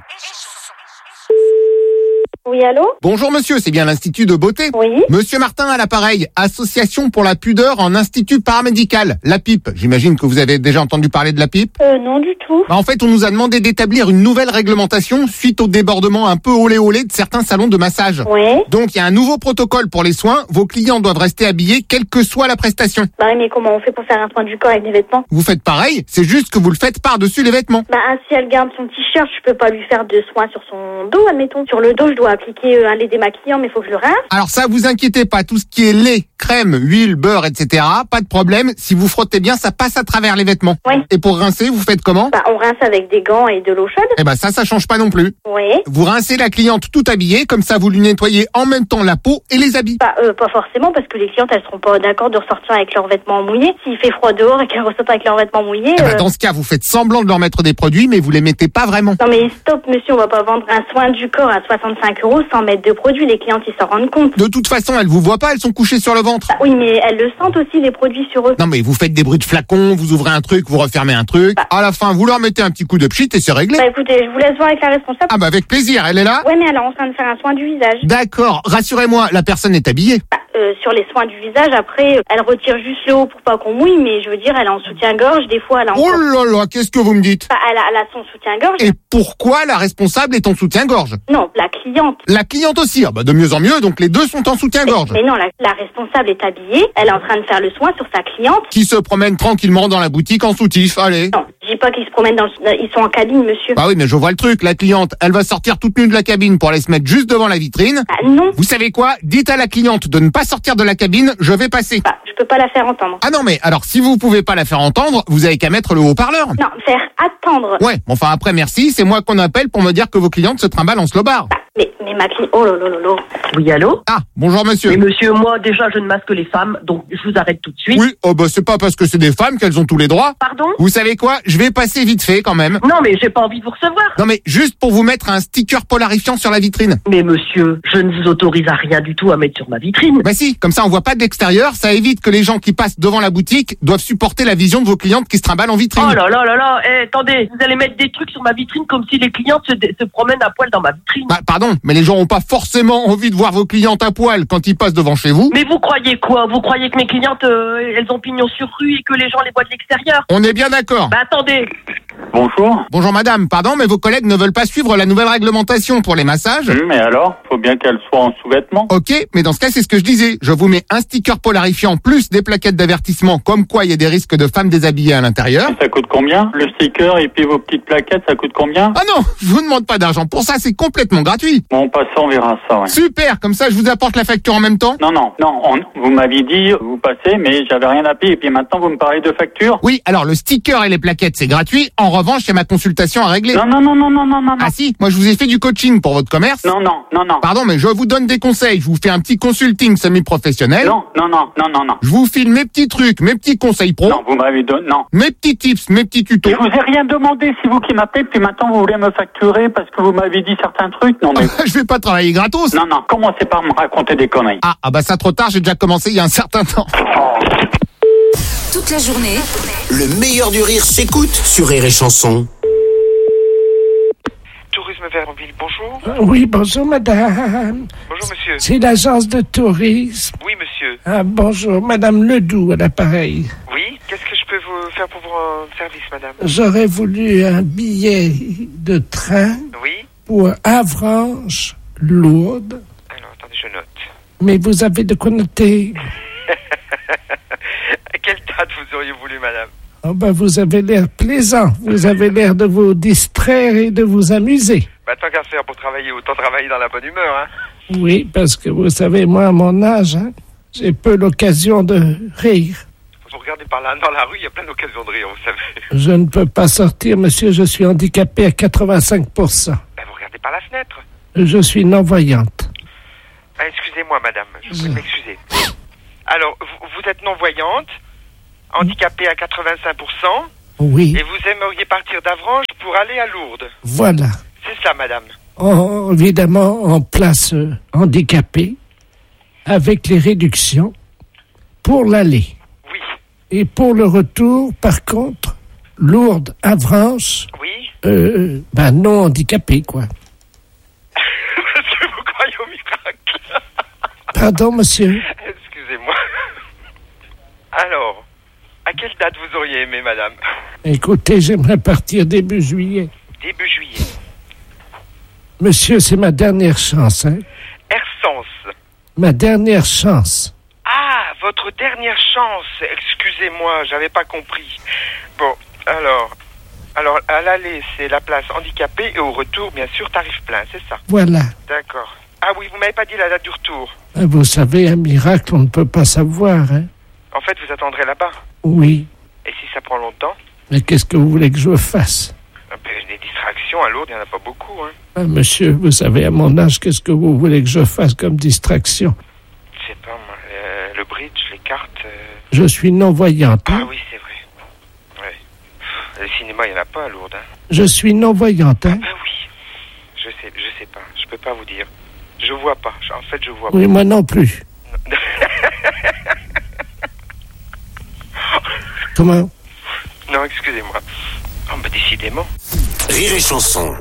Oui, allô? Bonjour monsieur, c'est bien l'Institut de beauté? Oui. Monsieur Martin à l'appareil, Association pour la pudeur en institut paramédical, la PIP. J'imagine que vous avez déjà entendu parler de la PIP? Euh, non du tout. En fait, on nous a demandé d'établir une nouvelle réglementation suite au débordement un peu olé olé de certains salons de massage. Oui. Donc il y a un nouveau protocole pour les soins, vos clients doivent rester habillés quelle que soit la prestation. Bah oui, mais comment on fait pour faire un soin du corps avec des vêtements? Vous faites pareil, c'est juste que vous le faites par-dessus les vêtements. Bah si elle garde son t-shirt, je peux pas lui faire de soins sur son dos, admettons. Sur le dos, je dois appliquer euh, un lait démaquillant, mais faut que je le rince. Alors ça, vous inquiétez pas, tout ce qui est lait, crème, huile, beurre, et cetera, pas de problème. Si vous frottez bien, ça passe à travers les vêtements. Oui. Et pour rincer, vous faites comment? Bah on rince avec des gants et de l'eau chaude. Eh ben ça, ça change pas non plus. Oui. Vous rincez la cliente tout habillée, comme ça vous lui nettoyez en même temps la peau et les habits. Bah euh, pas forcément, parce que les clientes, elles seront pas d'accord de ressortir avec leurs vêtements mouillés. S'il fait froid dehors et qu'elles ressortent avec leurs vêtements mouillés... Eh ben, euh... dans ce cas, vous faites semblant de leur mettre des produits, mais vous les mettez pas vraiment. Non mais stop monsieur, on va pas vendre un soin du corps à soixante-cinq euros sans mettre de produits. Les clientes, ils s'en rendent compte. De toute façon, elles vous voient pas, elles sont couchées sur le ventre. Bah, oui, mais elles le sentent aussi, les produits sur eux. Non mais vous faites des bruits de flacons, vous ouvrez un truc, vous refermez un truc. Bah. À la fin, vous leur mettez un petit coup de pchit et c'est réglé. Bah écoutez, je vous laisse voir avec la responsable. Ah bah avec plaisir, elle est là? Ouais, mais elle est en train de faire un soin du visage. D'accord, rassurez-moi, la personne est habillée. Bah, euh, sur les soins du visage, après, elle retire juste le haut pour pas qu'on mouille, mais je veux dire, elle est en soutien-gorge, des fois elle a Oh encore... là là, qu'est-ce que vous me dites? Bah, elle, a, elle a son soutien-gorge. Et pourquoi la responsable est en soutien-gorge? Non, la cliente. La cliente aussi, ah bah de mieux en mieux, donc les deux sont en soutien-gorge. Mais, mais non, la, la responsable est habillée, elle est en train de faire le soin sur sa cliente. Qui se promène tranquillement dans la boutique en soutif, allez. Non, je dis pas qu'ils se promènent dans le... Ils sont en cabine, monsieur. Bah oui, mais je vois le truc, la cliente, elle va sortir toute nue de la cabine pour aller se mettre juste devant la vitrine. Bah non. Vous savez quoi? Dites à la cliente de ne pas sortir de la cabine, je vais passer. Bah, je peux pas la faire entendre. Ah non, mais alors si vous pouvez pas la faire entendre, vous avez qu'à mettre le haut-parleur. Non, faire attendre. Ouais, enfin après merci, c'est moi qu'on appelle pour me dire que vos clientes se trimballent en slobard. Bah, mais, mais ma cliente... Oh là là là là. Oui, allô? Ah, bonjour monsieur. Mais monsieur, moi déjà je ne masque les femmes, donc je vous arrête tout de suite. Oui, oh bah c'est pas parce que c'est des femmes qu'elles ont tous les droits. Pardon? Vous savez quoi? Je vais passer vite fait quand même. Non mais j'ai pas envie de vous recevoir. Non mais juste pour vous mettre un sticker polarifiant sur la vitrine. Mais monsieur, je ne vous autorise à rien du tout à mettre sur ma vitrine. Bah si, comme ça on voit pas de l'extérieur, ça évite que les gens qui passent devant la boutique doivent supporter la vision de vos clientes qui se trimballent en vitrine. Oh là là là là, eh, attendez, vous allez mettre des trucs sur ma vitrine comme si les clientes se, se promènent à poil dans ma vitrine. Bah pardon, mais les gens ont pas forcément envie de voir vos clientes à poil quand ils passent devant chez vous. Mais vous croyez quoi? Vous croyez que mes clientes, euh, elles ont pignon sur rue et que les gens les voient de l'extérieur? On est bien d'accord. Bah attendez. Bonjour. Bonjour madame, pardon, mais vos collègues ne veulent pas suivre la nouvelle réglementation pour les massages. Mmh, mais alors, faut bien qu'elle soit en sous-vêtements. Ok, mais dans ce cas, c'est ce que je disais. Je vous mets un sticker polarifiant plus des plaquettes d'avertissement comme quoi il y a des risques de femmes déshabillées à l'intérieur. Ça coûte combien? Le sticker et puis vos petites plaquettes, ça coûte combien? Ah non, je vous demande pas d'argent. Pour ça, c'est complètement gratuit. Bon, passons, on verra ça, ouais. Super, comme ça, je vous apporte la facture en même temps. Non, non, non, on, vous m'aviez dit, vous passez, mais j'avais rien à payer. Et puis maintenant, vous me parlez de facture? Oui, alors le sticker et les plaquettes, c'est gratuit. En revanche, il y a ma consultation à régler. Non, non, non, non, non, non, non. Ah si, moi je vous ai fait du coaching pour votre commerce. Non, non, non, non. Pardon, mais je vous donne des conseils. Je vous fais un petit consulting semi-professionnel. Non, non, non, non, non, non. Je vous file mes petits trucs, mes petits conseils pro. Non, vous m'avez donné, non. Mes petits tips, mes petits tutos. Je vous ai rien demandé, c'est vous qui m'appelez, puis maintenant vous voulez me facturer parce que vous m'avez dit certains trucs. Non, mais... je vais pas travailler gratos. Non, non, commencez pas à me raconter des conneries. Ah, ah bah ça trop tard, j'ai déjà commencé il y a un certain temps. Toute la journée, le meilleur du rire s'écoute sur Rire et Chanson. Tourisme Vernonville, bonjour. Ah, oui, bonjour madame. Bonjour monsieur. C'est l'agence de tourisme. Oui monsieur. Ah, bonjour, madame Ledoux à l'appareil. Oui, qu'est-ce que je peux vous faire pour vous rendre service, madame? J'aurais voulu un billet de train Oui. pour Avranches, Lourdes. Alors, attendez, je note. Mais vous avez de quoi noter. À quelle date vous auriez voulu, madame? Oh ben, vous avez l'air plaisant. Vous avez l'air de vous distraire et de vous amuser. Bah, tant qu'à faire pour travailler, autant travailler dans la bonne humeur, hein. Oui, parce que vous savez, moi, à mon âge, hein, j'ai peu l'occasion de rire. Faut Vous regardez par là, dans la rue, il y a plein d'occasions de rire, vous savez. Je ne peux pas sortir, monsieur, je suis handicapé à quatre-vingt-cinq pour cent. Ben, vous regardez par la fenêtre. Je suis non-voyante. Ah, excusez-moi, madame, je vous prie de m'excuser. Alors, vous, vous êtes non-voyante, handicapée à quatre-vingt-cinq pour cent. Oui. Et vous aimeriez partir d'Avranches pour aller à Lourdes. Voilà. C'est ça, madame. En, évidemment, en place euh, handicapée, avec les réductions pour l'aller. Oui. Et pour le retour, par contre, Lourdes, Avranches. Oui. Euh, ben non handicapé, quoi. Monsieur, vous croyez au miracle? Pardon, monsieur. Excusez-moi. Alors, à quelle date vous auriez aimé, madame? Écoutez, j'aimerais partir début juillet. Début juillet. Monsieur, c'est ma dernière chance, hein. Ersens. Ma dernière chance. Ah, votre dernière chance. Excusez-moi, j'avais pas compris. Bon, alors... Alors, à l'aller, c'est la place handicapée et au retour, bien sûr, tarif plein, c'est ça? Voilà. D'accord. Ah oui, vous m'avez pas dit la date du retour. Vous savez, un miracle, on ne peut pas savoir, hein. En fait, vous attendrez là-bas. Oui. Et si ça prend longtemps? Mais qu'est-ce que vous voulez que je fasse? Un peu des distractions à Lourdes, il n'y en a pas beaucoup, hein. Ah, monsieur, vous savez, à mon âge, qu'est-ce que vous voulez que je fasse comme distraction? Je sais pas, moi, euh, le bridge, les cartes... Euh... Je suis non-voyante, hein. Ah oui, c'est vrai. Ouais. Le cinéma, il n'y en a pas à Lourdes, hein. Je suis non-voyante, hein. Ah bah oui. Je sais, je sais pas, je peux pas vous dire. Je vois pas, en fait, je vois Oui, pas. moi non plus. Comment? Non, excusez-moi. Oh, bah décidément. Rire et chanson.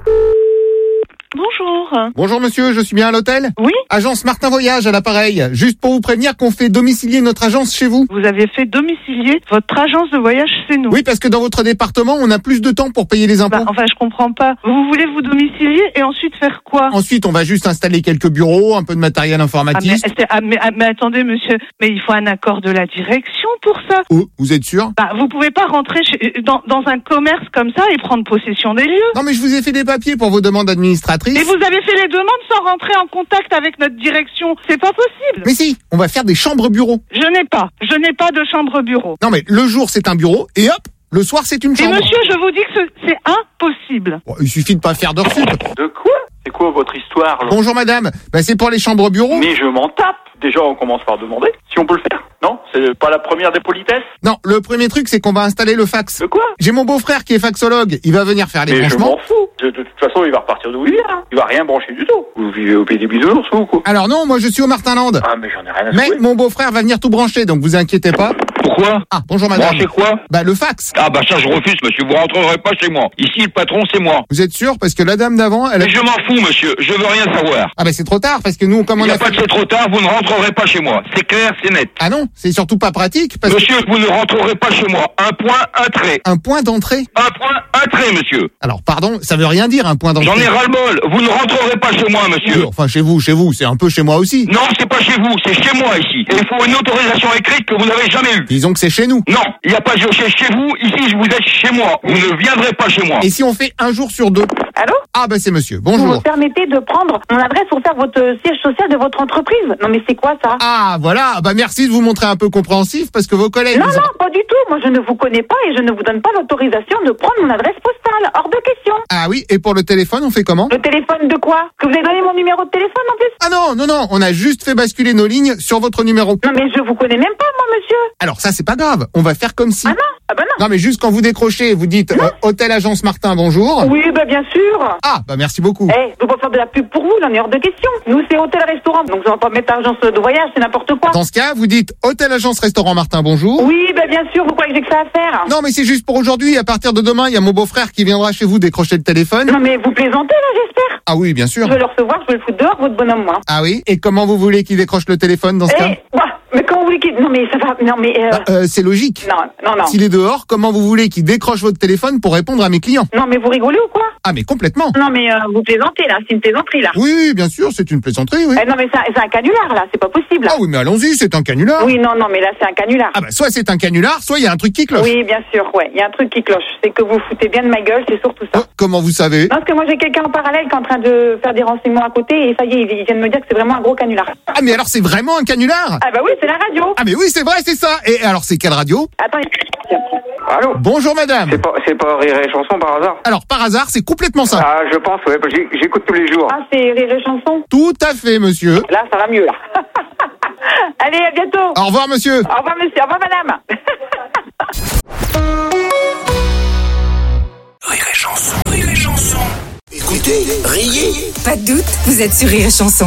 Bonjour. Bonjour monsieur, je suis bien à l'hôtel? Oui. Agence Martin Voyage à l'appareil. Juste pour vous prévenir qu'on fait domicilier notre agence chez vous. Vous avez fait domicilier votre agence de voyage chez nous? Oui, parce que dans votre département, on a plus de temps pour payer les impôts. Bah, enfin, je comprends pas. Vous voulez vous domicilier et ensuite faire quoi? Ensuite, on va juste installer quelques bureaux, un peu de matériel Ah informatique. mais, c'est- ah, mais, ah, mais attendez, monsieur, mais il faut un accord de la direction pour ça. Oh, vous êtes sûr? Bah, vous pouvez pas rentrer chez- dans, dans un commerce comme ça et prendre possession des lieux. Non, mais je vous ai fait des papiers pour vos demandes administratrices. Mais vous avez fait les demandes sans rentrer en contact avec notre direction. C'est pas possible. Mais si, on va faire des chambres-bureaux. Je n'ai pas. Je n'ai pas de chambre-bureau. Non, mais le jour, c'est un bureau, et hop, le soir, c'est une Et chambre. monsieur, je vous dis que ce- c'est impossible. Bon, il suffit de pas faire d'heure sup. De quoi? C'est quoi votre histoire, là? Bonjour madame, bah, c'est pour les chambres-bureaux. Mais je m'en tape. Déjà, on commence par demander si on peut le faire. Non? C'est pas la première des politesses? Non, le premier truc, c'est qu'on va installer le fax. De quoi? J'ai mon beau-frère qui est faxologue, il va venir faire les Mais je branchements. m'en fous. De, de toute façon, il va repartir d'où il vient. hein. Il va rien brancher du tout. Vous vivez au pays des bisounours, ou quoi? Alors non, moi je suis au Martinland. Ah, mais j'en ai rien à Mais secouer. mon beau-frère va venir tout brancher, donc vous inquiétez pas. Pourquoi? Ah, bonjour madame. Branchez quoi? Bah le fax. Ah bah ça je refuse monsieur, vous rentrerez pas chez moi. Ici le patron c'est moi. Vous êtes sûr? Parce que la dame d'avant, elle a... Mais je m'en fous monsieur, je veux rien savoir. Ah bah c'est trop tard, parce que nous, comme Il on n'y a a pas fait... de c'est trop tard, vous ne rentrerez pas chez moi. C'est clair, c'est net. Ah non, c'est surtout pas pratique, parce Monsieur, vous ne rentrerez pas chez moi. Un point, un trait. Un point d'entrée? Un point, un trait monsieur. Alors pardon, ça veut rien dire un point d'entrée. J'en ai ras-le-bol. Vous ne rentrerez pas chez moi monsieur. Oui, enfin chez vous, chez vous, c'est un peu chez moi aussi. Non, c'est pas chez vous, c'est chez moi ici. Et il faut une autorisation écrite que vous n'avez jamais eue. Disons que c'est chez nous. Non, il n'y a pas de chez chez vous, ici vous êtes chez moi. Vous ne viendrez pas chez moi. Et si on fait un jour sur deux? Allô? Ah bah c'est monsieur, Vous bonjour. me permettez de prendre mon adresse pour faire votre euh, siège social de votre entreprise? Non mais c'est quoi ça? Ah voilà, bah merci de vous montrer un peu compréhensif, parce que vos collègues... Non, vous ont- non, pas du tout. Moi, je ne vous connais pas et je ne vous donne pas l'autorisation de prendre mon adresse postale. Hors de question. Ah oui, et pour le téléphone, on fait comment? Le téléphone de quoi? Que vous avez donné mon numéro de téléphone en plus? Ah non, non, non, on a juste fait basculer nos lignes sur votre numéro. Non mais je vous connais même pas, moi, monsieur. Alors ça, c'est pas grave, on va faire comme si... Ah non? Ah bah non. Non mais juste quand vous décrochez, vous dites euh, Hôtel Agence Martin, bonjour. Oui, bah bien sûr. Ah bah merci beaucoup. Eh, je veux pas faire de la pub pour vous, là, mais hors de question. Nous, c'est hôtel-restaurant, donc on va pas mettre agence de voyage, c'est n'importe quoi. Dans ce cas, vous dites Hôtel Agence Restaurant Martin, bonjour. Oui, bah bien sûr, vous croyez que j'ai que ça à faire? Non mais c'est juste pour aujourd'hui, à partir de demain, il y a mon beau-frère qui viendra chez vous décrocher le téléphone. Non mais vous plaisantez, là, j'espère. Ah oui, bien sûr. Je vais le recevoir, je vais le foutre dehors, votre bonhomme, moi. Ah oui, et comment vous voulez qu'il décroche le téléphone dans ce Eh, cas? bah, mais comment vous voulez qu'il... Non mais ça va... Non mais... Euh... Bah, euh, c'est logique. Non, non, non. S'il est dehors, comment vous voulez qu'il décroche votre téléphone pour répondre à mes clients? Non mais vous rigolez ou quoi? Ah mais complètement. Non mais euh, vous plaisantez, là, c'est une plaisanterie, là. Oui, oui, bien sûr, c'est une plaisanterie, oui. Eh, non mais c'est un- c'est un canular, là, c'est pas possible. Ah oui, mais allons-y, c'est un canular. Oui, non, non, mais là, c'est un canular. Ah bah soit c'est un canular, soit il y a un truc qui cloche. Oui, bien sûr, ouais, il y a un truc qui cloche. C'est que vous foutez bien de ma gueule, c'est surtout ça. Oh, Comment vous savez? Parce que moi j'ai quelqu'un en parallèle qui est en train de faire des renseignements à côté et ça y est, il vient de me dire que c'est vraiment un gros canular. Ah mais alors c'est vraiment un canular? Ah bah oui, c'est la radio. Ah mais oui, c'est vrai, c'est ça. Et alors c'est quelle radio? Attends. Allô? Bonjour madame. C'est pas, c'est pas Rire et Chanson par hasard? Alors par hasard, c'est complètement ça. Ah, je pense, ouais, parce que j'ai- j'écoute tous les jours. Ah, c'est Rire et Chanson. Tout à fait, monsieur. Là, ça va mieux là. Allez, à bientôt. Au revoir, monsieur. Au revoir, monsieur. Au revoir, madame. Rire et Chanson. Rire et Chanson. Écoutez, riez. Pas de doute, vous êtes sur Rire et Chanson.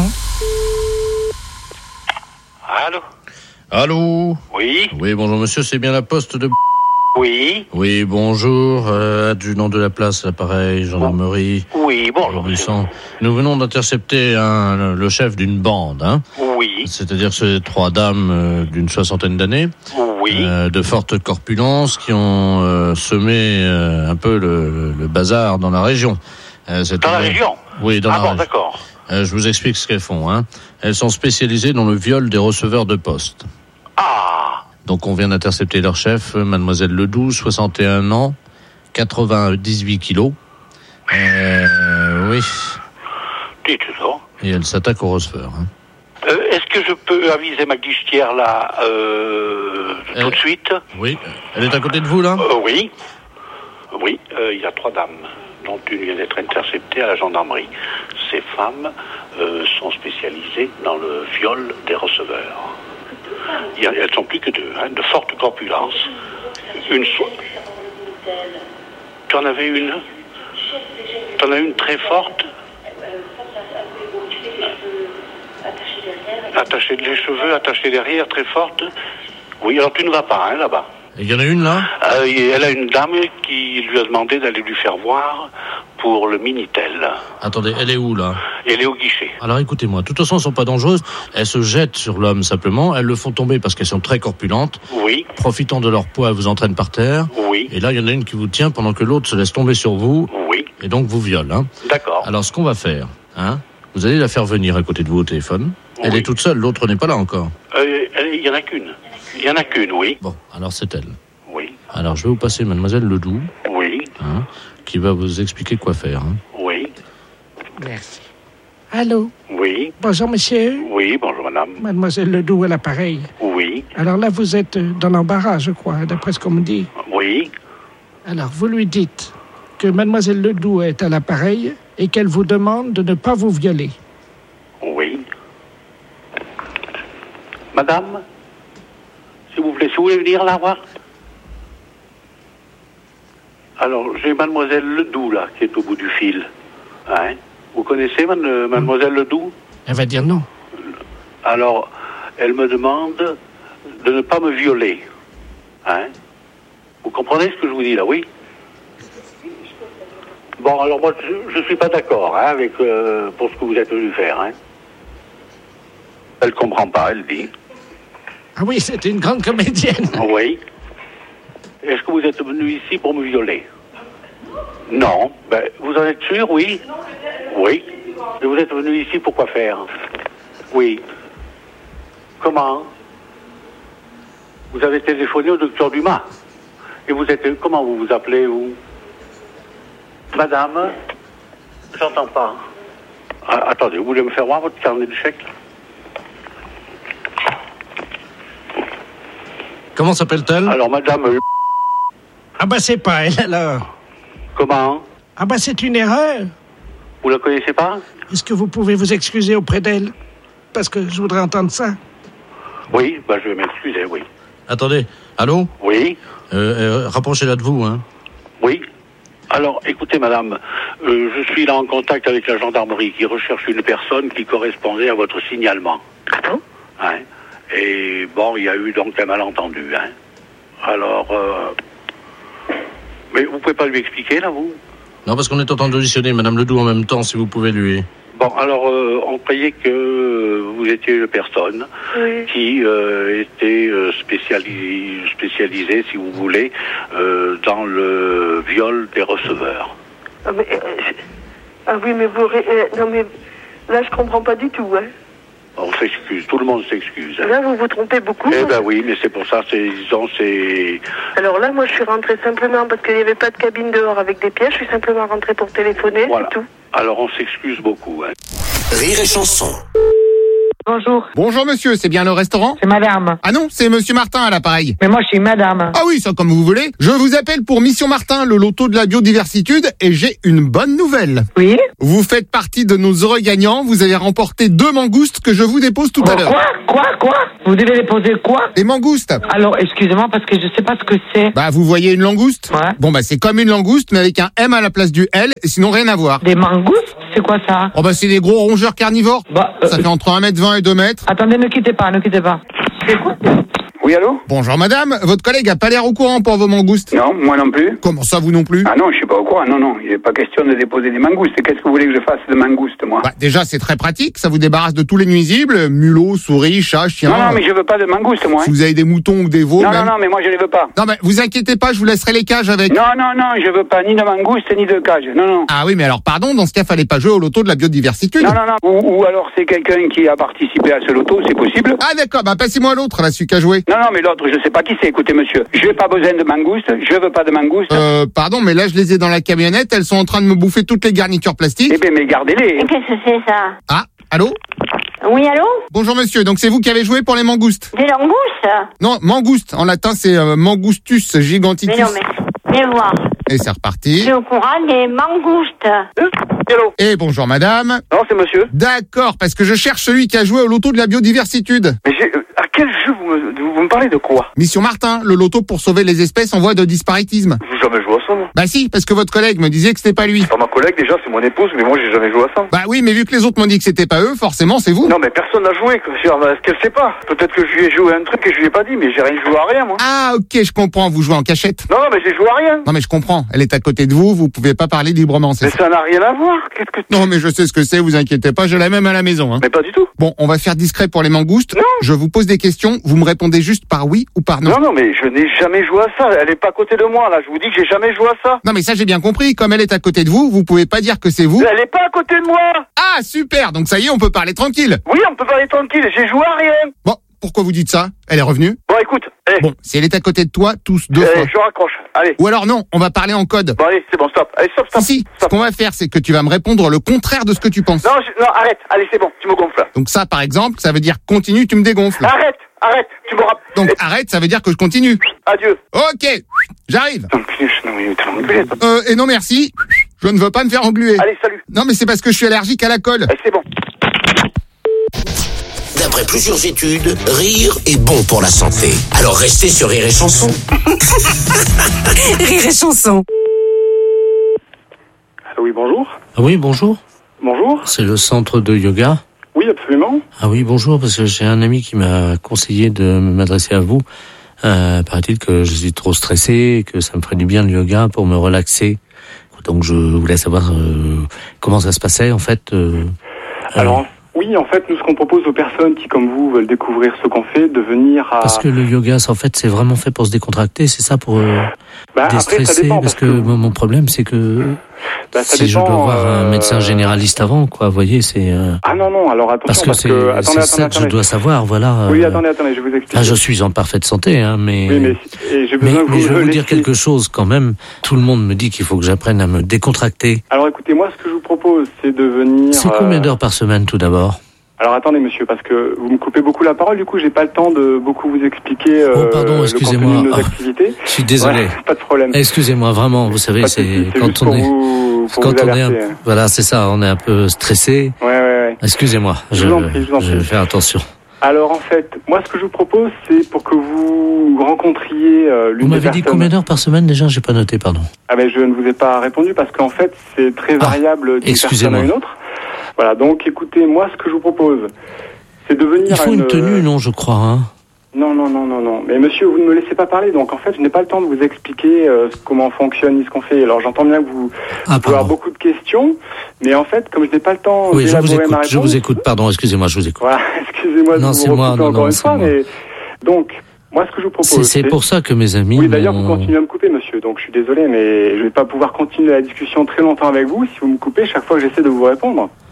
Allô? Allô? Oui? Oui, bonjour monsieur, c'est bien la poste de... Oui? Oui, bonjour, euh, adjudant de la place, l'appareil, gendarmerie. Oui, bonjour. Buisson. Nous venons d'intercepter un, le- le chef d'une bande, hein. Oui. C'est-à-dire ces trois dames euh, d'une soixantaine d'années. Oui. Euh, de forte corpulence qui ont euh, semé euh, un peu le, le bazar dans la région. Euh, c'est Dans la une- région? Oui, dans Ah la bon, région. d'accord. Euh, je vous explique ce qu'elles font, hein. Elles sont spécialisées dans le viol des receveurs de poste. Ah. Donc on vient d'intercepter leur chef, euh, mademoiselle Ledoux, soixante et un ans, quatre-vingt-dix-huit kilos. Euh, oui. Dites donc. Et elle s'attaque au receveur. Hein. Euh, Est-ce que je peux aviser ma guichetière là euh, tout de suite? Oui. Elle est à côté de vous là? Euh, Oui. Oui, euh, il y a trois dames, dont une vient d'être interceptée à la gendarmerie. Ces femmes euh, sont spécialisées dans le viol des receveurs. Il y a- elles sont plus que deux, hein, de forte corpulence. Une so- Tu en avais une? Tu en as une très forte? Attachée les cheveux, attachée derrière, très forte. Oui, alors tu ne vas pas, hein, là-bas. Il y en a une là? Euh, et elle a une dame qui lui a demandé d'aller lui faire voir pour le Minitel. Attendez, elle est où là? Elle est au guichet. Alors écoutez-moi, de toute façon elles sont pas dangereuses, elles se jettent sur l'homme simplement, elles le font tomber parce qu'elles sont très corpulentes. Oui. Profitant de leur poids, elles vous entraînent par terre. Oui. Et là, il y en a une qui vous tient pendant que l'autre se laisse tomber sur vous. Oui. Et donc vous viole. Hein. D'accord. Alors ce qu'on va faire, hein, vous allez la faire venir à côté de vous au téléphone. Elle est toute seule, l'autre n'est pas là encore. Euh, elle- Il y en a qu'une. Il y en a qu'une, oui. Bon, alors c'est elle. Oui. Alors je vais vous passer mademoiselle Ledoux, Oui. hein, qui va vous expliquer quoi faire. Hein. Oui. Merci. Allô? Oui. Bonjour, monsieur. Oui, bonjour madame. Mademoiselle Ledoux à l'appareil. Oui. Alors là, vous êtes euh, dans l'embarras, je crois, d'après ce qu'on me dit. Oui. Alors, vous lui dites que Mademoiselle Ledoux est à l'appareil et qu'elle vous demande de ne pas vous violer. Oui. Madame, s'il vous plaît, si vous voulez venir la voir. Alors, j'ai mademoiselle Ledoux, là, qui est au bout du fil. Hein? Vous connaissez man- mademoiselle Ledoux? Elle va dire non. Alors, elle me demande de ne pas me violer. Hein? Vous comprenez ce que je vous dis, là, oui? Bon, alors moi, je ne suis pas d'accord hein, avec euh, pour ce que vous êtes venu faire. Hein? Elle comprend pas, elle dit. Ah oui, c'est une grande comédienne. Oui. Est-ce que vous êtes venu ici pour me violer? Non. Ben, vous en êtes sûr, oui? Oui. Et vous êtes venu ici pour quoi faire? Oui. Comment? Vous avez téléphoné au docteur Dumas. Et vous êtes... Comment vous vous appelez, vous? Madame? J'entends pas. Ah, attendez, vous voulez me faire voir votre carnet de chèques? Comment s'appelle-t-elle? Alors, madame... euh, Ah bah c'est pas elle alors. Comment? Ah bah c'est une erreur. Vous la connaissez pas? Est-ce que vous pouvez vous excuser auprès d'elle? Parce que je voudrais entendre ça. Oui, bah je vais m'excuser, oui. Attendez, allô? Oui. Euh, euh, rapprochez-la de vous, hein. Oui. Alors, écoutez, madame, euh, je suis là en contact avec la gendarmerie qui recherche une personne qui correspondait à votre signalement. Hein? Et bon, il y a eu donc un malentendu. Hein? Alors, euh... mais vous pouvez pas lui expliquer, là, vous? Non, parce qu'on est en train d'auditionner Madame Ledoux en même temps, si vous pouvez lui... Bon, alors, euh, on croyait que vous étiez une personne Oui. qui euh, était euh, spécialisée, spécialisée, si vous voulez, euh, dans le viol des receveurs. Ah, mais, euh, je- ah oui, mais vous... ré- euh, non, mais là, je comprends pas du tout, hein. On s'excuse, tout le monde s'excuse. Là, vous vous trompez beaucoup. Eh ben oui, mais c'est pour ça, c'est, disons, c'est... Alors là, moi, je suis rentrée simplement parce qu'il n'y avait pas de cabine dehors avec des pièges. Je suis simplement rentrée pour téléphoner, Voilà. c'est tout. Alors on s'excuse beaucoup, hein. Rire et chanson. Bonjour. Bonjour monsieur, c'est bien le restaurant? C'est madame. Ah non, c'est monsieur Martin à l'appareil. Mais moi, je suis madame. Ah oui, ça comme vous voulez. Je vous appelle pour Mission Martin, le loto de la biodiversitude, et j'ai une bonne nouvelle. Oui. Vous faites partie de nos heureux gagnants. Vous avez remporté deux mangoustes que je vous dépose tout à l'heure. Quoi Quoi Quoi Vous devez déposer quoi? Des mangoustes. Alors, excusez-moi, parce que je sais pas ce que c'est. Bah, vous voyez une langouste? Ouais. Bon, bah, c'est comme une langouste, mais avec un M à la place du L, et sinon rien à voir. Des mangoustes? C'est quoi ça? Oh, bah, c'est des gros rongeurs carnivores. Bah, euh, ça fait entre un mètre vingt et deux mètres. Attendez, ne quittez pas, ne quittez pas. C'est quoi? Oui, allô? Bonjour madame, votre collègue a pas l'air au courant pour vos mangoustes. Non, moi non plus. Comment ça, vous non plus? Ah non, je suis pas au courant, non, non. Il n'est pas question de déposer des mangoustes. Qu'est-ce que vous voulez que je fasse de mangoustes, moi? Bah, déjà, c'est très pratique, ça vous débarrasse de tous les nuisibles, mulots, souris, chats, chiens. Non, non, mais je veux pas de mangoustes, moi. Si vous avez des moutons ou des veaux, Non, même. non, non, mais moi je les veux pas. Non, mais vous inquiétez pas, je vous laisserai les cages avec. Non, non, non, je veux pas ni de mangoustes ni de cages. Non, non. Ah oui, mais alors pardon, dans ce cas, fallait pas jouer au loto de la biodiversitude. Non, non, non. Ou, ou alors c'est quelqu'un qui a participé à ce loto, c'est possible. Ah d'accord, bah passez-moi l'autre, là, celui qui a joué. Non, non, mais l'autre, je sais pas qui c'est. Écoutez, monsieur, j'ai pas besoin de mangoustes, je veux pas de mangoustes. Euh, pardon, mais là, je les ai dans la camionnette, elles sont en train de me bouffer toutes les garnitures plastiques. Eh ben, mais gardez-les. Qu'est-ce que c'est ça? Ah, allô? Oui, allô? Bonjour monsieur, donc c'est vous qui avez joué pour les mangoustes? Des langoustes? Non, mangouste, en latin c'est euh, Mangustus giganticus. Mais non, mais, mais voir. Et c'est reparti. Je suis au courant des mangoustes. Hello. Et bonjour madame. Non, c'est monsieur. D'accord, parce que je cherche celui qui a joué au loto de la biodiversitude. Mais j'ai, euh, à quel jeu vous me, vous me parlez de quoi? Mission Martin, le loto pour sauver les espèces en voie de disparitisme. J'ai jamais joué à ça, moi. Bah si, parce que votre collègue me disait que c'était pas lui. Enfin, ma collègue, déjà, c'est mon épouse, mais moi, j'ai jamais joué à ça. Bah oui, mais vu que les autres m'ont dit que c'était pas eux, forcément c'est vous. Non, mais personne n'a joué, quoi. Est-ce qu'elle sait pas? Peut-être que je lui ai joué un truc et je lui ai pas dit, mais j'ai rien joué à rien, moi. Ah ok, je comprends, vous jouez en cachette. Non, non, mais j'ai joué à rien. Non mais je comprends, elle est à côté de vous, vous pouvez pas parler librement, c'est Mais ça. ça n'a rien à voir. Qu'est-ce que Non mais je sais ce que c'est, vous inquiétez pas, j'ai la même à la maison. Hein. Mais pas du tout. Bon, on va faire discret pour les mangoustes. Non. Je vous pose des questions, vous me répondez juste par oui ou par non. Non, non, mais je n'ai jamais joué à ça. Elle est pas à côté de moi, là. Je vous dis que j'ai jamais joué à ça. Non mais ça j'ai bien compris, comme elle est à côté de vous, vous pouvez pas dire que c'est vous. Elle est pas à côté de moi. Ah super, donc ça y est, on peut parler tranquille. Oui, on peut parler tranquille. J'ai joué à rien. Bon, pourquoi vous dites ça? Elle est revenue? Bon, écoute. Eh, Bon, si elle est à côté de toi, tous deux eh, fois. je raccroche. Allez. Ou alors non, on va parler en code. Bon, allez, c'est bon, stop. Allez, stop, stop. Si, si, ce qu'on va faire, c'est que tu vas me répondre le contraire de ce que tu penses. Non, je- non, arrête. Allez, c'est bon. Tu me gonfles. Donc ça, par exemple, ça veut dire continue, tu me dégonfles. Arrête, arrête. Tu me rappelles. Donc arrête, ça veut dire que je continue. Adieu. Ok, j'arrive. Non, mais t'es enculé, toi. Euh, et non merci, je ne veux pas me faire engluer. Allez, salut. Non mais c'est parce que je suis allergique à la colle. Allez, c'est bon. D'après plusieurs études, rire est bon pour la santé. Alors restez sur Rire et Chanson. Rire et chanson. Oui, bonjour. Ah oui, bonjour. Bonjour. C'est le centre de yoga. Oui, absolument. Ah oui, bonjour, parce que j'ai un ami qui m'a conseillé de m'adresser à vous. Euh, paraît-il que je suis trop stressé et que ça me ferait du bien le yoga pour me relaxer. Donc je voulais savoir euh, comment ça se passait en fait. Euh, Alors, euh, oui, en fait, nous, ce qu'on propose aux personnes qui, comme vous, veulent découvrir ce qu'on fait, de venir à... Parce que le yoga, c'est- en fait, c'est vraiment fait pour se décontracter, c'est ça, pour euh, Bah, après, ça déstresser. dépend, parce parce que, que- mon mon problème, c'est que Bah, ça si je dépend, dois voir un euh, médecin généraliste avant, quoi, vous voyez, c'est... euh, Ah non, non, alors parce attention, que parce c'est que... Attendez, c'est attendez, ça que je attendez. dois savoir, voilà. Oui, euh, attendez, attendez, je vais vous expliquer. Là, je suis en parfaite santé, hein, mais... Oui, mais, et j'ai Mais, besoin que mais vous je vais le vous dire laissiez. quelque chose quand même. Tout le monde me dit qu'il faut que j'apprenne à me décontracter. Alors écoutez, moi, ce que je vous propose, c'est de venir... C'est combien euh, d'heures par semaine tout d'abord? Alors attendez, monsieur, parce que vous me coupez beaucoup la parole, du coup, j'ai pas le temps de beaucoup vous expliquer euh, Oh, pardon, le excusez-moi. contenu de nos Ah, activités. Je suis désolé. Ouais, pas de problème. Excusez-moi, vraiment, vous savez, Pas de c'est souci, c'est quand juste on pour est... vous, pour Quand vous on est un... alerter. Voilà, c'est ça, on est un peu stressé. Ouais, ouais, ouais. Excusez-moi, Je je, vous en prie, je vous en je vais prie. faire attention. Alors en fait, moi, ce que je vous propose, c'est pour que vous rencontriez euh, l'une Vous des m'avez dit personnes... combien d'heures par semaine déjà? J'ai pas noté, pardon. Ah ben je ne vous ai pas répondu parce qu'en fait c'est très variable d'une personne excusez-moi. à une autre. Voilà, donc écoutez, moi ce que je vous propose, c'est de venir Il faut à une tenue, non, je crois, hein? Non, non, non, non, non. Mais monsieur, vous ne me laissez pas parler, donc en fait je n'ai pas le temps de vous expliquer euh, comment fonctionne ni ce qu'on fait. Alors j'entends bien que vous, Ah, vous pouvez avoir beaucoup de questions, mais en fait comme je n'ai pas le temps Oui, je vous d'élaborer ma écoute, réponse... je vous écoute, pardon, excusez-moi, je vous écoute. Voilà, excusez-moi de Non, vous c'est moi, recouper non, encore non, une c'est fois, moi. mais... Donc, moi ce que je vous propose... C'est c'est pour ça que mes amis Oui, d'ailleurs, vous m'ont- continuez à me couper, monsieur, donc je suis désolé, mais je vais pas pouvoir continuer la discussion très longtemps avec vous si vous me coupez chaque fois que j'essaie de vous répondre.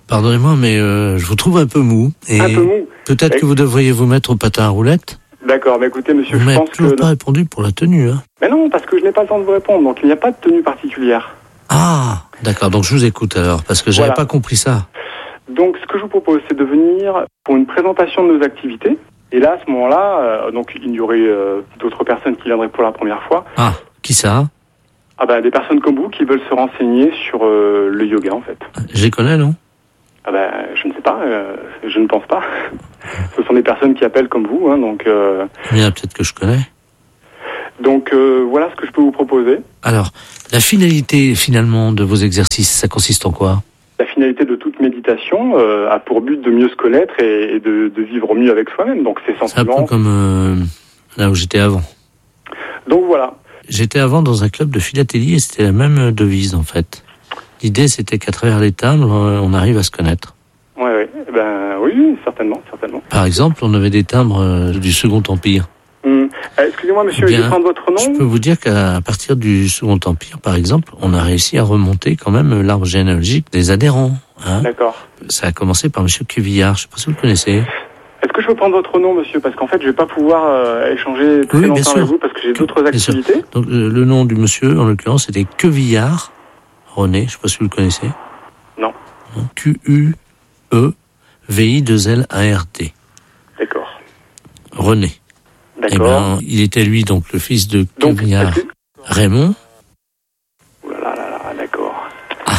Pardonnez-moi, mais euh, je vous trouve un peu mou. Et Un peu mou. peut-être Et- que vous devriez vous mettre au patin à roulettes. D'accord, mais écoutez, monsieur, Vous je m'avez pense toujours que... pas répondu pour la tenue. Hein. Mais non, parce que je n'ai pas le temps de vous répondre, donc il n'y a pas de tenue particulière. Ah, d'accord. Donc je vous écoute alors, parce que j'avais Voilà. pas compris ça. Donc, ce que je vous propose, c'est de venir pour une présentation de nos activités. Et là, à ce moment-là, euh, donc il y aurait euh, d'autres personnes qui viendraient pour la première fois. Ah, qui ça? Ah ben, des personnes comme vous qui veulent se renseigner sur euh, le yoga, en fait. Je les connais, non? Ah ben, je ne sais pas, euh, je ne pense pas. Ce sont des personnes qui appellent comme vous, hein, donc... Euh, Il y en a peut-être que je connais. donc, euh, voilà ce que je peux vous proposer. Alors, la finalité finalement de vos exercices, ça consiste en quoi? La finalité de toute méditation euh, a pour but de mieux se connaître et, et de, de vivre mieux avec soi-même. Donc, c'est C'est un sentiments... peu comme euh, là où j'étais avant. Donc, voilà. J'étais avant dans un club de philatélie et c'était la même devise en fait. L'idée c'était qu'à travers les timbres, euh, on arrive à se connaître. Ouais, ouais. Eh ben, oui, oui, certainement, certainement. Par exemple, on avait des timbres euh, du Second Empire. Hum. Euh, excusez-moi, monsieur, Eh bien, je vais prendre votre nom. Je peux vous dire qu'à partir du Second Empire, par exemple, on a réussi à remonter quand même l'arbre généalogique des adhérents. Hein. D'accord. Ça a commencé par Monsieur Cuvillard, je ne sais pas si vous le connaissez. Est-ce que je peux prendre votre nom, monsieur? Parce qu'en fait, je vais pas pouvoir euh, échanger très Oui, bien longtemps sûr. avec vous parce que j'ai d'autres Bien sûr. activités. Donc euh, le nom du monsieur, en l'occurrence, c'était Quevillard René, je ne sais pas si vous le connaissez. Non. Q U E V I deux L A R D. D'accord. René. D'accord. Eh ben, il était lui donc le fils de Donc, Quevillard est-ce que- Raymond. Ouh là là là là, d'accord.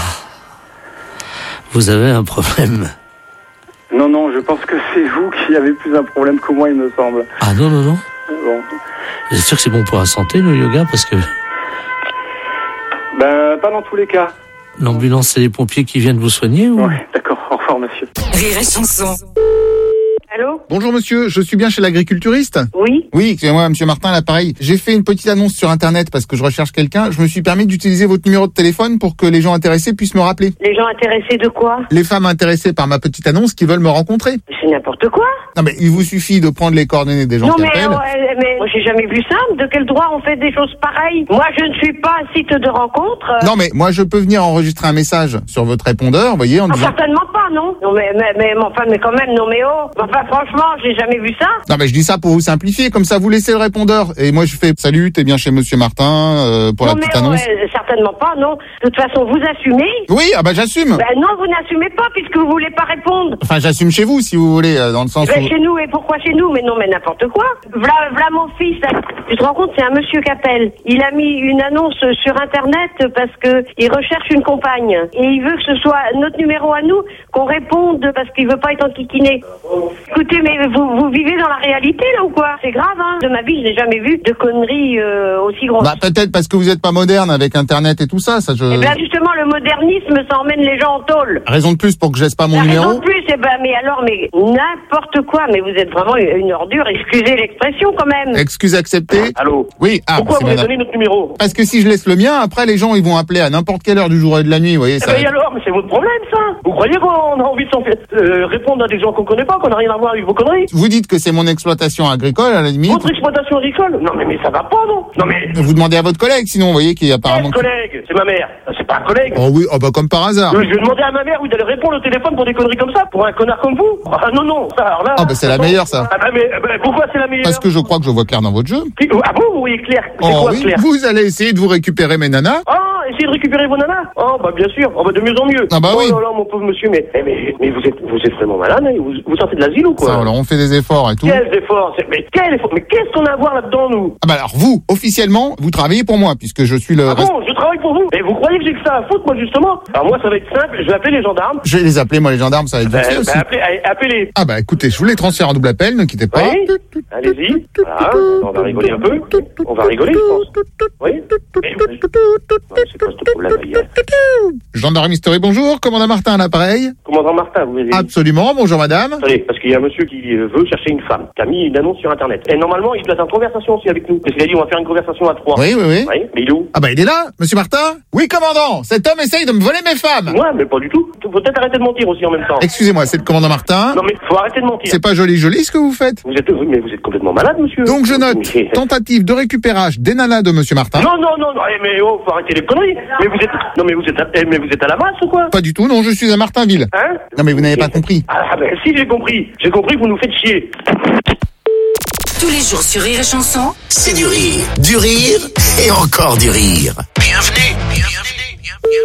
Vous avez un problème. Non, non, je pense que c'est vous qui avez plus un problème que moi, il me semble. Ah non, non, non. Bon. Vous êtes sûr que c'est bon pour la santé, le yoga? Parce que Ben, pas dans tous les cas. l'ambulance, c'est les pompiers qui viennent vous soigner ou... Ouais, d'accord. Au revoir, monsieur. Rire et chanson. Allô? Bonjour monsieur, je suis bien chez l'agriculturiste? Oui. Oui, excusez-moi, monsieur Martin, l'appareil. J'ai fait une petite annonce sur internet parce que je recherche quelqu'un. Je me suis permis d'utiliser votre numéro de téléphone pour que les gens intéressés puissent me rappeler. Les gens intéressés de quoi? Les femmes intéressées par ma petite annonce qui veulent me rencontrer. C'est n'importe quoi. Non mais il vous suffit de prendre les coordonnées des gens Non qui mais, appellent. ouais, mais moi j'ai jamais vu ça. De quel droit on fait des choses pareilles? Moi je ne suis pas un site de rencontre. euh. Non mais moi je peux venir enregistrer un message sur votre répondeur, vous voyez, en Ah, disant... certainement pas, non. Non mais, mais, mais, mais enfin, mais quand même, non mais oh. Enfin franchement, j'ai jamais vu ça. Non mais je dis ça pour vous simplifier, comme ça vous laissez le répondeur. Et moi je fais salut, t'es bien chez monsieur Martin euh, pour non la mais petite oh, annonce. euh, certainement pas, non. De toute façon, vous assumez. Oui, ah bah j'assume. Ben non, vous n'assumez pas puisque vous voulez pas répondre. Enfin j'assume chez vous si vous voulez, euh, dans le sens Ben, où... chez nous, et pourquoi chez nous? Mais non, mais n'importe quoi. V'là, v'là mon fils, tu te rends compte, c'est un monsieur qui appelle. Il a mis une annonce sur Internet parce que il recherche une compagne. Et il veut que ce soit notre numéro à nous, qu'on réponde parce qu'il veut pas être enquiquiné. Écoutez, mais vous, vous vivez dans la réalité, là, ou quoi? C'est grave, hein. De ma vie, je n'ai jamais vu de conneries euh, aussi grosses. Bah peut-être parce que vous êtes pas moderne avec internet et tout ça, ça je... Eh bien, justement, le modernisme, ça emmène les gens en tôle. Raison de plus pour que je laisse pas mon La numéro. raison de plus, eh ben, mais alors, mais n'importe quoi, mais vous êtes vraiment une ordure, excusez l'expression quand même. Excuse acceptée. Allô? Oui, ah, Pourquoi c'est vous avez madame. donné notre numéro? Parce que si je laisse le mien, après les gens ils vont appeler à n'importe quelle heure du jour et de la nuit, vous voyez Eh ça. ben, et alors, mais c'est votre problème, ça. Vous croyez qu'on a envie de s'en faire, euh, répondre à des gens qu'on connaît pas, qu'on n'a rien à voir avec vos conneries? Vous dites que c'est mon exploitation agricole à la limite. Votre exploitation agricole? Non, mais, mais ça va pas, non? Non, mais... Vous demandez à votre collègue, sinon vous voyez qu'il y a apparemment. Quel collègue? C'est ma mère. C'est pas un collègue. Oh oui, oh bah comme par hasard. Je vais demander à ma mère, oui, d'aller répondre au téléphone pour des conneries comme ça, pour un connard comme vous. Ah non, non, ça, alors là... Ah bah c'est la meilleure ça. Ah bah mais bah, pourquoi c'est la meilleure? Parce que je crois que je vois clair dans votre jeu. Qui- Ah bon, vous voyez clair? C'est Oh quoi oui, clair? vous allez essayer de vous récupérer mes nanas. Ah, essayez de récupérer vos nanas? Oh bah bien sûr, oh bah de mieux en mieux. Ah bah oh oui. là là, mon pauvre monsieur, mais, eh, mais, mais vous êtes vous êtes vraiment malade, hein, vous, vous sortez de l'asile ou quoi? Ça, alors on fait des efforts et tout. Quels efforts? C'est- Mais quel effort? Mais qu'est-ce qu'on a à voir là-dedans, nous? Ah bah alors vous, officiellement, vous travaillez pour moi puisque je suis le... Ah res- bon, je travaille pour vous. Et vous croyez que j'ai que ça à foutre, moi, justement? Alors moi, ça va être simple, je vais appeler les gendarmes. Je vais les appeler moi les gendarmes, ça va être Ben, vite fait aussi. ben, appelez, allez, appelez. Ah bah écoutez, je vous les transfère en double appel, ne quittez pas. Oui, allez-y. Voilà, on va rigoler un peu. On va rigoler, je pense. Oui. Mais, ouais, c'est quoi ce problème, hier? Gendarme History, bonjour, commandant Martin à l'appareil. Commandant Martin, vous avez dit? Absolument, bonjour madame. Attendez, parce qu'il y a un monsieur qui euh, veut chercher une femme, qui a mis une annonce sur Internet. Et normalement, il doit être en conversation aussi avec nous. Parce qu'il a dit, on va faire une conversation à trois. Oui, oui, oui. Oui, mais il est où? Ah bah il est là, monsieur Martin. Oui commandant, cet homme essaye de me voler mes femmes. Ouais, mais pas du tout. faut peut-être arrêter de mentir aussi en même temps. Excusez-moi, c'est le commandant Martin. Non mais faut arrêter de mentir. C'est pas joli joli ce que vous faites. Vous êtes, oui, mais vous êtes complètement malade, monsieur. Donc je note, tentative de récupérage des nanas de monsieur Martin. Non, non, non, non, eh, mais oh, faut arrêter les conneries. Mais vous êtes, non mais vous êtes, à, eh, mais vous êtes à la masse ou quoi? Pas du tout, non, je suis à Martinville. Hein? Non mais vous n'avez pas compris. Ah ben si, j'ai compris. J'ai compris, vous nous faites chier. Tous les jours sur Rire et Chanson, C'est du rire, du rire et encore du rire. Bienvenue, bienvenue, bienvenue.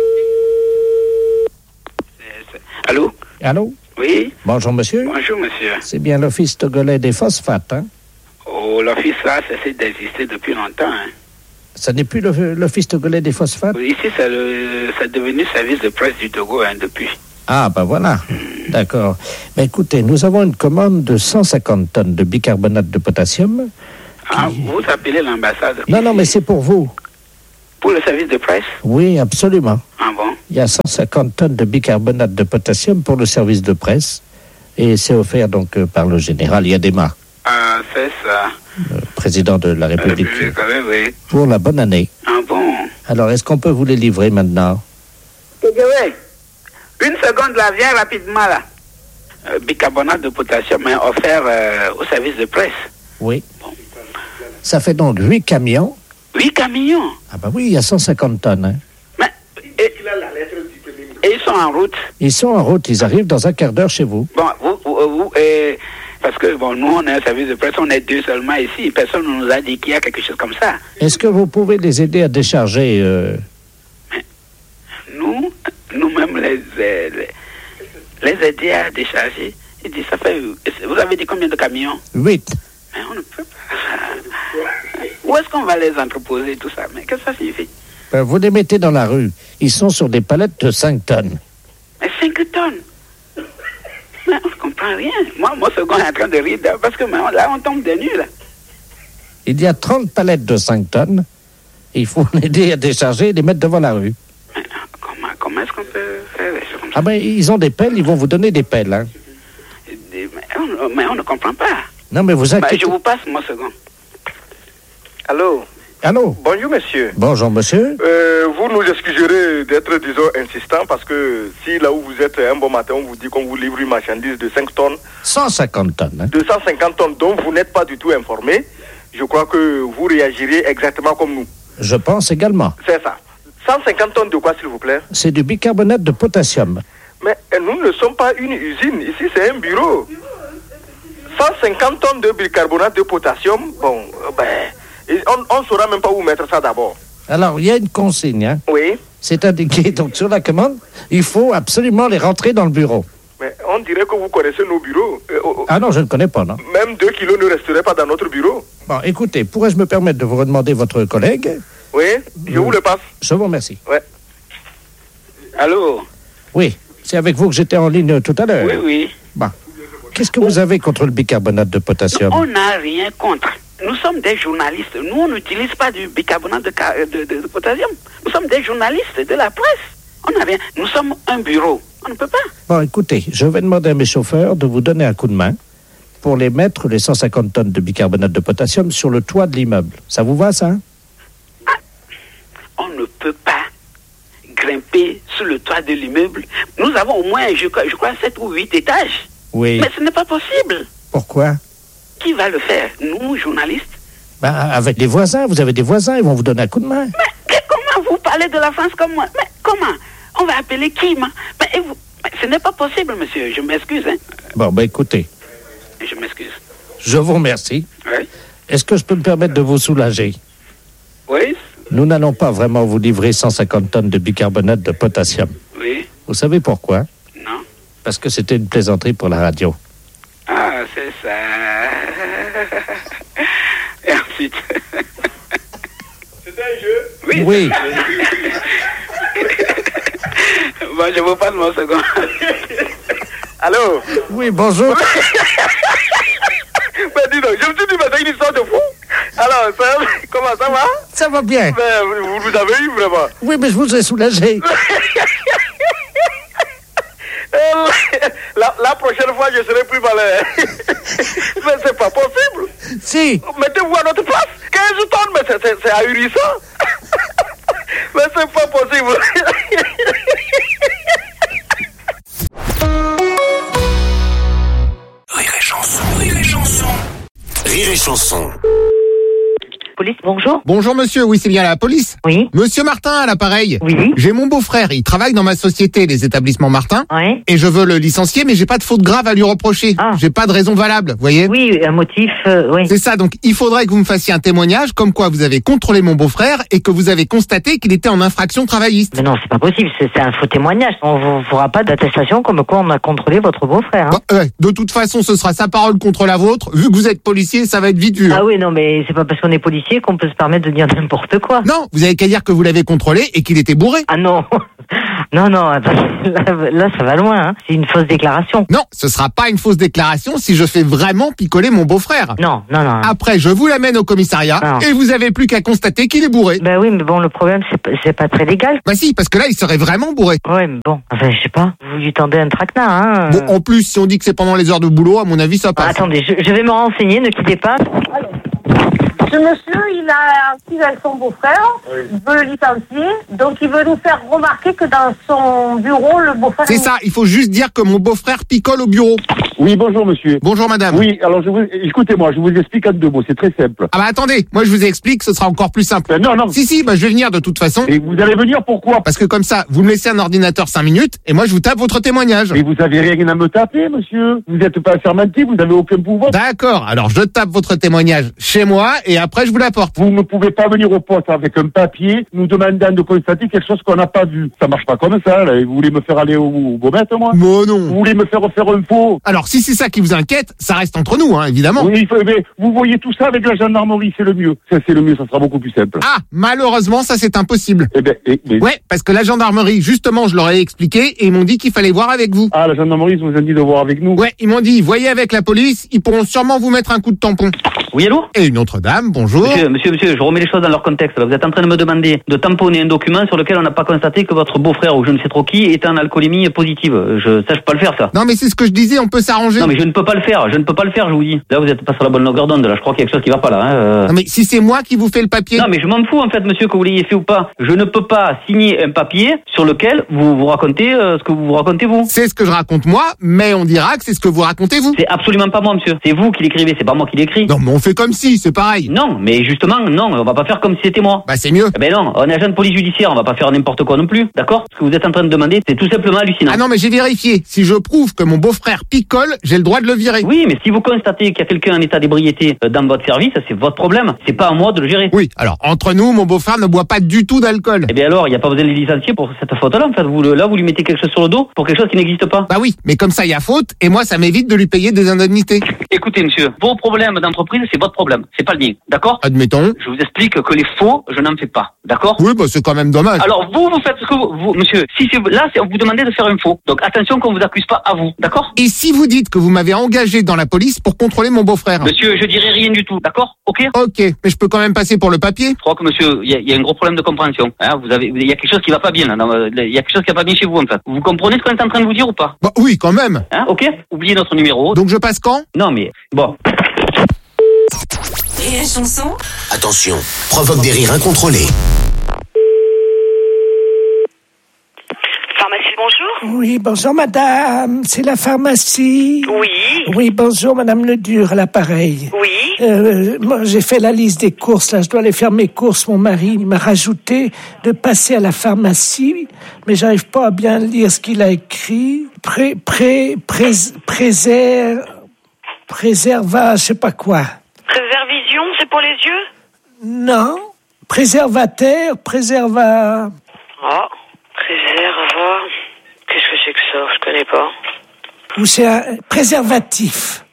Allô? Allô? Oui. Bonjour, monsieur. Bonjour, monsieur. C'est bien l'Office togolais des phosphates, hein? Oh, l'office là, ça cesse d'exister depuis longtemps. Hein. Ça n'est plus le- l'Office togolais des phosphates? Ici, c'est le, c'est devenu service de presse du Togo hein, depuis. Ah, ben voilà. D'accord. Mais écoutez, nous avons une commande de cent cinquante tonnes de bicarbonate de potassium. Ah, vous appelez l'ambassade Non, non, mais c'est pour vous. pour le service de presse? Oui, absolument. Ah bon? Il y a cent cinquante tonnes de bicarbonate de potassium pour le service de presse. Et c'est offert donc euh, par le général Yadema, Ah, c'est ça. président de la République, Oui, quand même, oui. pour la bonne année. Ah bon? Alors, est-ce qu'on peut vous les livrer maintenant? Ouais. Une seconde là, viens rapidement là. Euh, bicarbonate de potassium est offert euh, au service de presse. Oui. Ça fait donc huit camions. Huit camions. Ah bah oui, il y a cent cinquante tonnes. Hein. Et, et ils sont en route. Ils sont en route, ils arrivent dans un quart d'heure chez vous. Bon, vous, vous, vous euh, parce que bon, nous on est un service de presse, on est deux seulement ici. Personne ne nous a dit qu'il y a quelque chose comme ça. Est-ce que vous pouvez les aider à décharger euh... Nous, nous-mêmes les, les, les aider à décharger. Il dit, ça fait. Vous avez dit combien de camions? Huit. Mais on ne peut pas. Où est-ce qu'on va les entreposer, tout ça? Mais qu'est-ce que ça signifie? Ben, vous les mettez dans la rue. Ils sont sur des palettes de cinq tonnes. Mais cinq tonnes? Mais on ne comprend rien. Moi, mon second est en train de rire parce que là, on tombe des nues, là. Il y a trente palettes de cinq tonnes. Il faut l'aider à décharger et les mettre devant la rue. Comment, comment est-ce qu'on peut faire des choses comme ça? Ah ben, ils ont des pelles, ils vont vous donner des pelles. Hein. Mais on, mais on ne comprend pas. Non, mais vous Bah, inquiétez... je vous passe mon second. Allô? Allô? Bonjour, monsieur. Bonjour, monsieur. Euh, vous nous excuserez d'être, disons, insistant parce que si là où vous êtes un bon matin, on vous dit qu'on vous livre une marchandise de cinq tonnes, cent cinquante tonnes. Hein. deux cent cinquante tonnes dont vous n'êtes pas du tout informé, je crois que vous réagirez exactement comme nous. Je pense également. C'est ça. cent cinquante tonnes de quoi, s'il vous plaît? C'est du bicarbonate de potassium. Mais nous ne sommes pas une usine. Ici, c'est un bureau. cent cinquante tonnes de bicarbonate de potassium, bon, euh, ben, on ne saura même pas où mettre ça d'abord. Alors, il y a une consigne. Hein. Oui. C'est indiqué donc sur la commande. Il faut absolument les rentrer dans le bureau. Mais on dirait que vous connaissez nos bureaux. Euh, oh, Ah non, je ne connais pas, non. même deux kilos ne resteraient pas dans notre bureau. Bon, écoutez, pourrais-je me permettre de vous redemander votre collègue? Oui, je vous le passe. Je vous remercie. Ouais. Allô? Oui, c'est avec vous que j'étais en ligne tout à l'heure. Oui, oui. Bon. Qu'est-ce que vous avez contre le bicarbonate de potassium? On n'a rien contre. Nous sommes des journalistes. Nous, on n'utilise pas du bicarbonate de, ca- de, de, de potassium. Nous sommes des journalistes de la presse. On n'a rien. Nous sommes un bureau. On ne peut pas. Bon, écoutez, je vais demander à mes chauffeurs de vous donner un coup de main pour les mettre, les cent cinquante tonnes de bicarbonate de potassium, sur le toit de l'immeuble. Ça vous va, ça? On ne peut pas grimper sur le toit de l'immeuble. Nous avons au moins, je, crois- je crois, sept ou huit étages. Oui. Mais ce n'est pas possible. Pourquoi? Qui va le faire? Nous, journalistes? Ben, avec les voisins, vous avez des voisins, ils vont vous donner un coup de main. Mais comment vous parlez de la France comme moi? Mais comment? On va appeler qui, ma? Mais, et vous? Mais ce n'est pas possible, monsieur. Je m'excuse, hein. Bon, ben écoutez, Je m'excuse. je vous remercie. Oui. Est-ce que je peux me permettre de vous soulager? Oui. Nous n'allons pas vraiment vous livrer cent cinquante tonnes de bicarbonate de potassium. Oui. Vous savez pourquoi? Non. Parce que c'était une plaisanterie pour la radio. Ah, c'est ça. Et ensuite. C'était un jeu? Oui. Oui. Bon, je vous passe mon second. Allô? Oui, bonjour. Mais dis donc, je me suis dit, mais c'est une histoire de fou. Alors, ça, comment ça va? Ça va bien. Mais vous, vous avez eu vraiment? Oui, mais je vous ai soulagé. La, la prochaine fois, je serai plus malin. Mais c'est pas possible. Si. Mettez-vous à notre place. quinze tonnes, mais c'est, c'est, c'est ahurissant. Mais c'est pas possible. Chanson. Police, bonjour. Bonjour monsieur, oui c'est bien la police. Oui. Monsieur Martin à l'appareil. Oui. J'ai mon beau-frère, il travaille dans ma société, les établissements Martin. Oui. Et je veux le licencier, mais j'ai pas de faute grave à lui reprocher. Ah. J'ai pas de raison valable, vous voyez. Oui, un motif, euh, oui. C'est ça, donc il faudrait que vous me fassiez un témoignage comme quoi vous avez contrôlé mon beau-frère et que vous avez constaté qu'il était en infraction travailliste. Mais non, c'est pas possible, c'est, c'est un faux témoignage. On ne fera pas d'attestation comme quoi on a contrôlé votre beau-frère. Hein. Bah, ouais, de toute façon, ce sera sa parole contre la vôtre. Vu que vous êtes policier, ça va être vite vu. Ah oui, non, mais c'est pas parce qu'on est policier qu'on peut se permettre de dire n'importe quoi. Non, vous avez qu'à dire que vous l'avez contrôlé et qu'il était bourré. Ah non, non, non, attends, là, là ça va loin, hein. C'est une fausse déclaration. Non, ce sera pas une fausse déclaration si je fais vraiment picoler mon beau-frère. Non, non, non. Après, je vous l'amène au commissariat non. et vous avez plus qu'à constater qu'il est bourré. Ben oui, mais bon, le problème, c'est pas, c'est pas très légal. Bah si, parce que là, il serait vraiment bourré. Ouais, mais bon, enfin, je sais pas, vous lui tendez un traquenard, hein. Bon, en plus, si on dit que c'est pendant les heures de boulot, à mon avis, ça passe. Ah, attendez, je, je vais me renseigner, ne quittez pas. Ce monsieur, il a acquis avec son beau-frère, il veut le licencier, donc il veut nous faire remarquer que dans son bureau, le beau-frère... C'est ça, il faut juste dire que mon beau-frère picole au bureau. Oui, bonjour monsieur. Bonjour madame. Oui, alors je vous... écoutez-moi, je vous explique en deux mots, c'est très simple. Ah bah attendez, moi je vous explique, ce sera encore plus simple. Ben non, non. Si, si, bah je vais venir de toute façon. Et vous allez venir pourquoi? Parce que comme ça, vous me laissez un ordinateur cinq minutes, et moi je vous tape votre témoignage. Mais vous avez rien à me taper, monsieur. Vous n'êtes pas assermenté, vous n'avez aucun pouvoir. D'accord, alors je tape votre témoignage chez moi, et après je vous l'apporte. Vous ne pouvez pas venir au poste avec un papier, nous demandant de constater quelque chose qu'on n'a pas vu. Ça marche pas comme ça, là. Vous voulez me faire aller au, au Baumette, moi? Moi non. Vous voulez me faire faire un faux? Alors si c'est ça qui vous inquiète, ça reste entre nous, hein, évidemment. Oui, il faut, mais vous voyez tout ça avec la gendarmerie, c'est le mieux. Ça, c'est le mieux, ça sera beaucoup plus simple. Ah, malheureusement, ça c'est impossible. Eh ben, eh, mais... Ouais, parce que la gendarmerie, justement, je leur ai expliqué, et ils m'ont dit qu'il fallait voir avec vous. Ah, la gendarmerie, ils vous ont dit de voir avec nous? Ouais, ils m'ont dit, voyez avec la police, ils pourront sûrement vous mettre un coup de tampon. Oui, allô? Et une autre dame, bonjour. Monsieur, monsieur, monsieur, je remets les choses dans leur contexte. Là. Vous êtes en train de me demander de tamponner un document sur lequel on n'a pas constaté que votre beau-frère ou je ne sais trop qui est en alcoolémie positive. Je, ça, je peux pas le faire, ça. Non, mais c'est ce que je disais, on peut s'arranger. Non, mais je ne peux pas le faire, je ne peux pas le faire, je vous dis. Là, vous êtes pas sur la bonne longueur d'onde, là. Je crois qu'il y a quelque chose qui va pas, là. Hein. Euh... Non, mais si c'est moi qui vous fais le papier. Non, mais je m'en fous, en fait, monsieur, que vous l'ayez fait ou pas. Je ne peux pas signer un papier sur lequel vous vous racontez euh, ce que vous vous racontez, vous. C'est ce que je raconte moi, mais on dira que c'est ce que vous racontez, vous. C'est absolument pas moi, monsieur. C'est vous qui l'écrivez, c'est pas moi qui l'écris. Non, mais on fait comme si, c'est pareil. Non, mais justement, non, on va pas faire comme si c'était moi. Bah, c'est mieux. Eh ben non, on est agent de police judiciaire, on va pas faire n'importe quoi non plus, d'accord? Ce que vous êtes en train de demander, c'est tout simplement hallucinant. Ah non, mais j'ai vérifié. Si je prouve que mon beau-frère picole, j'ai le droit de le virer. Oui, mais si vous constatez qu'il y a quelqu'un en état d'ébriété dans votre service, c'est votre problème. C'est pas à moi de le gérer. Oui, alors, entre nous, mon beau-frère ne boit pas du tout d'alcool. Eh bien alors, il n'y a pas besoin de les licencier pour cette faute-là, en fait. Vous, là, vous lui mettez quelque chose sur le dos pour quelque chose qui n'existe pas. Bah oui, mais comme ça, il y a faute, et moi, ça m'évite de lui payer des indemnités. Écoutez, monsieur, vos problèmes d'entreprise, c'est votre problème. C'est pas le mien, d'accord? Admettons. Je vous explique que les faux, je n'en fais pas, d'accord? Oui, bah c'est quand même dommage. Alors, vous, vous faites ce que vous, vous monsieur, si c'est, là, c'est, vous demandez de faire un faux. Donc, attention qu'on vous accuse pas à vous, d'accord? Et si vous dites que vous m'avez engagé dans la police pour contrôler mon beau-frère? Monsieur, je dirai rien du tout, d'accord? Ok? Ok, mais je peux quand même passer pour le papier? Je crois que monsieur, il y, y a un gros problème de compréhension. Hein, vous avez, il y a quelque chose qui va pas bien, là. Il y a quelque chose qui va pas bien chez vous, en fait. Vous comprenez ce qu'on est en train de vous dire ou pas? Bah oui, quand même. Hein, ok? Oubliez notre numéro. Donc je passe quand? Non, mais, bon. Rire et chanson. Attention, provoque des rires incontrôlés. Pharmacie, bonjour. Oui, bonjour madame, c'est la pharmacie. Oui. Oui, bonjour madame Ledur à l'appareil. Oui. Euh, moi j'ai fait la liste des courses, là je dois aller faire mes courses, mon mari il m'a rajouté de passer à la pharmacie, mais j'arrive pas à bien lire ce qu'il a écrit. Pré, pré, pré, préserve, préserva, je sais pas quoi. Préservision, c'est pour les yeux? Non, préservateur, préserva... Oh, préserva... Qu'est-ce que c'est que ça? Je connais pas. Ou c'est un préservatif.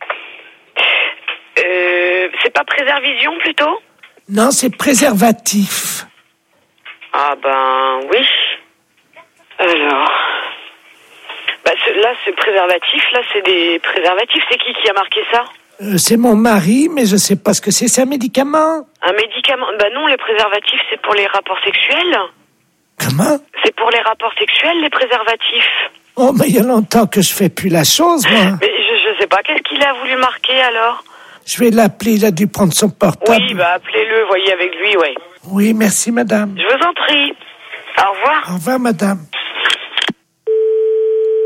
Euh, c'est pas préservision plutôt? Non, c'est préservatif. Ah ben oui. Alors... Bah ce, là, ce préservatif, là, c'est des préservatifs. C'est qui qui a marqué ça? Euh, c'est mon mari, mais je sais pas ce que c'est. C'est un médicament? Un médicament? Bah non, les préservatifs, c'est pour les rapports sexuels. Comment? C'est pour les rapports sexuels, les préservatifs. Oh, mais il y a longtemps que je fais plus la chose, moi. Mais je, je sais pas, qu'est-ce qu'il a voulu marquer alors? Je vais l'appeler, il a dû prendre son portable. Oui, bah appelez-le, voyez avec lui, ouais. Oui, merci madame. Je vous en prie. Au revoir. Au revoir madame.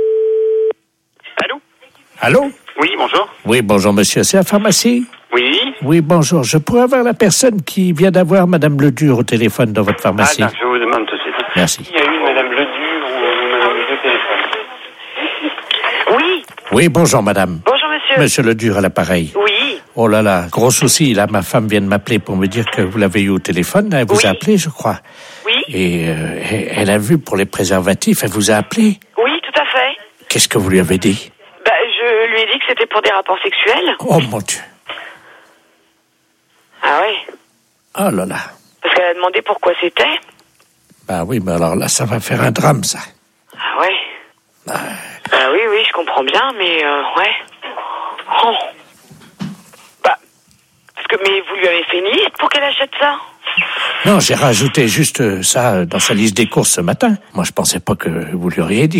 Allô? Allô? Oui, bonjour. Oui, bonjour monsieur, c'est la pharmacie? Oui. Oui, bonjour. Je pourrais avoir la personne qui vient d'avoir Madame Ledur au téléphone dans votre pharmacie. Ah, non, je vous demande tout de suite. Merci. Il y a eu Madame Ledur ou Madame Ledur au téléphone. Oui. Oui, bonjour Madame. Bonjour monsieur. Monsieur Ledur à l'appareil. Oui. Oh là là, gros souci. Là, ma femme vient de m'appeler pour me dire que vous l'avez eu au téléphone. Elle vous oui. a appelé, je crois. Oui. Et euh, elle a vu pour les préservatifs. Elle vous a appelé. Oui, tout à fait. Qu'est-ce que vous lui avez dit? Bah, je lui ai dit que c'était pour des rapports sexuels. Oh mon Dieu. Ah oui. Oh là là. Parce qu'elle a demandé pourquoi c'était. Bah oui, mais alors là, ça va faire un drame, ça. Ah ouais. Ah, bah oui, oui, je comprends bien, mais euh, ouais. Oh. Bah, parce que, mais vous lui avez fait une liste pour qu'elle achète ça? Non, j'ai rajouté juste ça dans sa liste des courses ce matin. Moi, je pensais pas que vous lui auriez dit.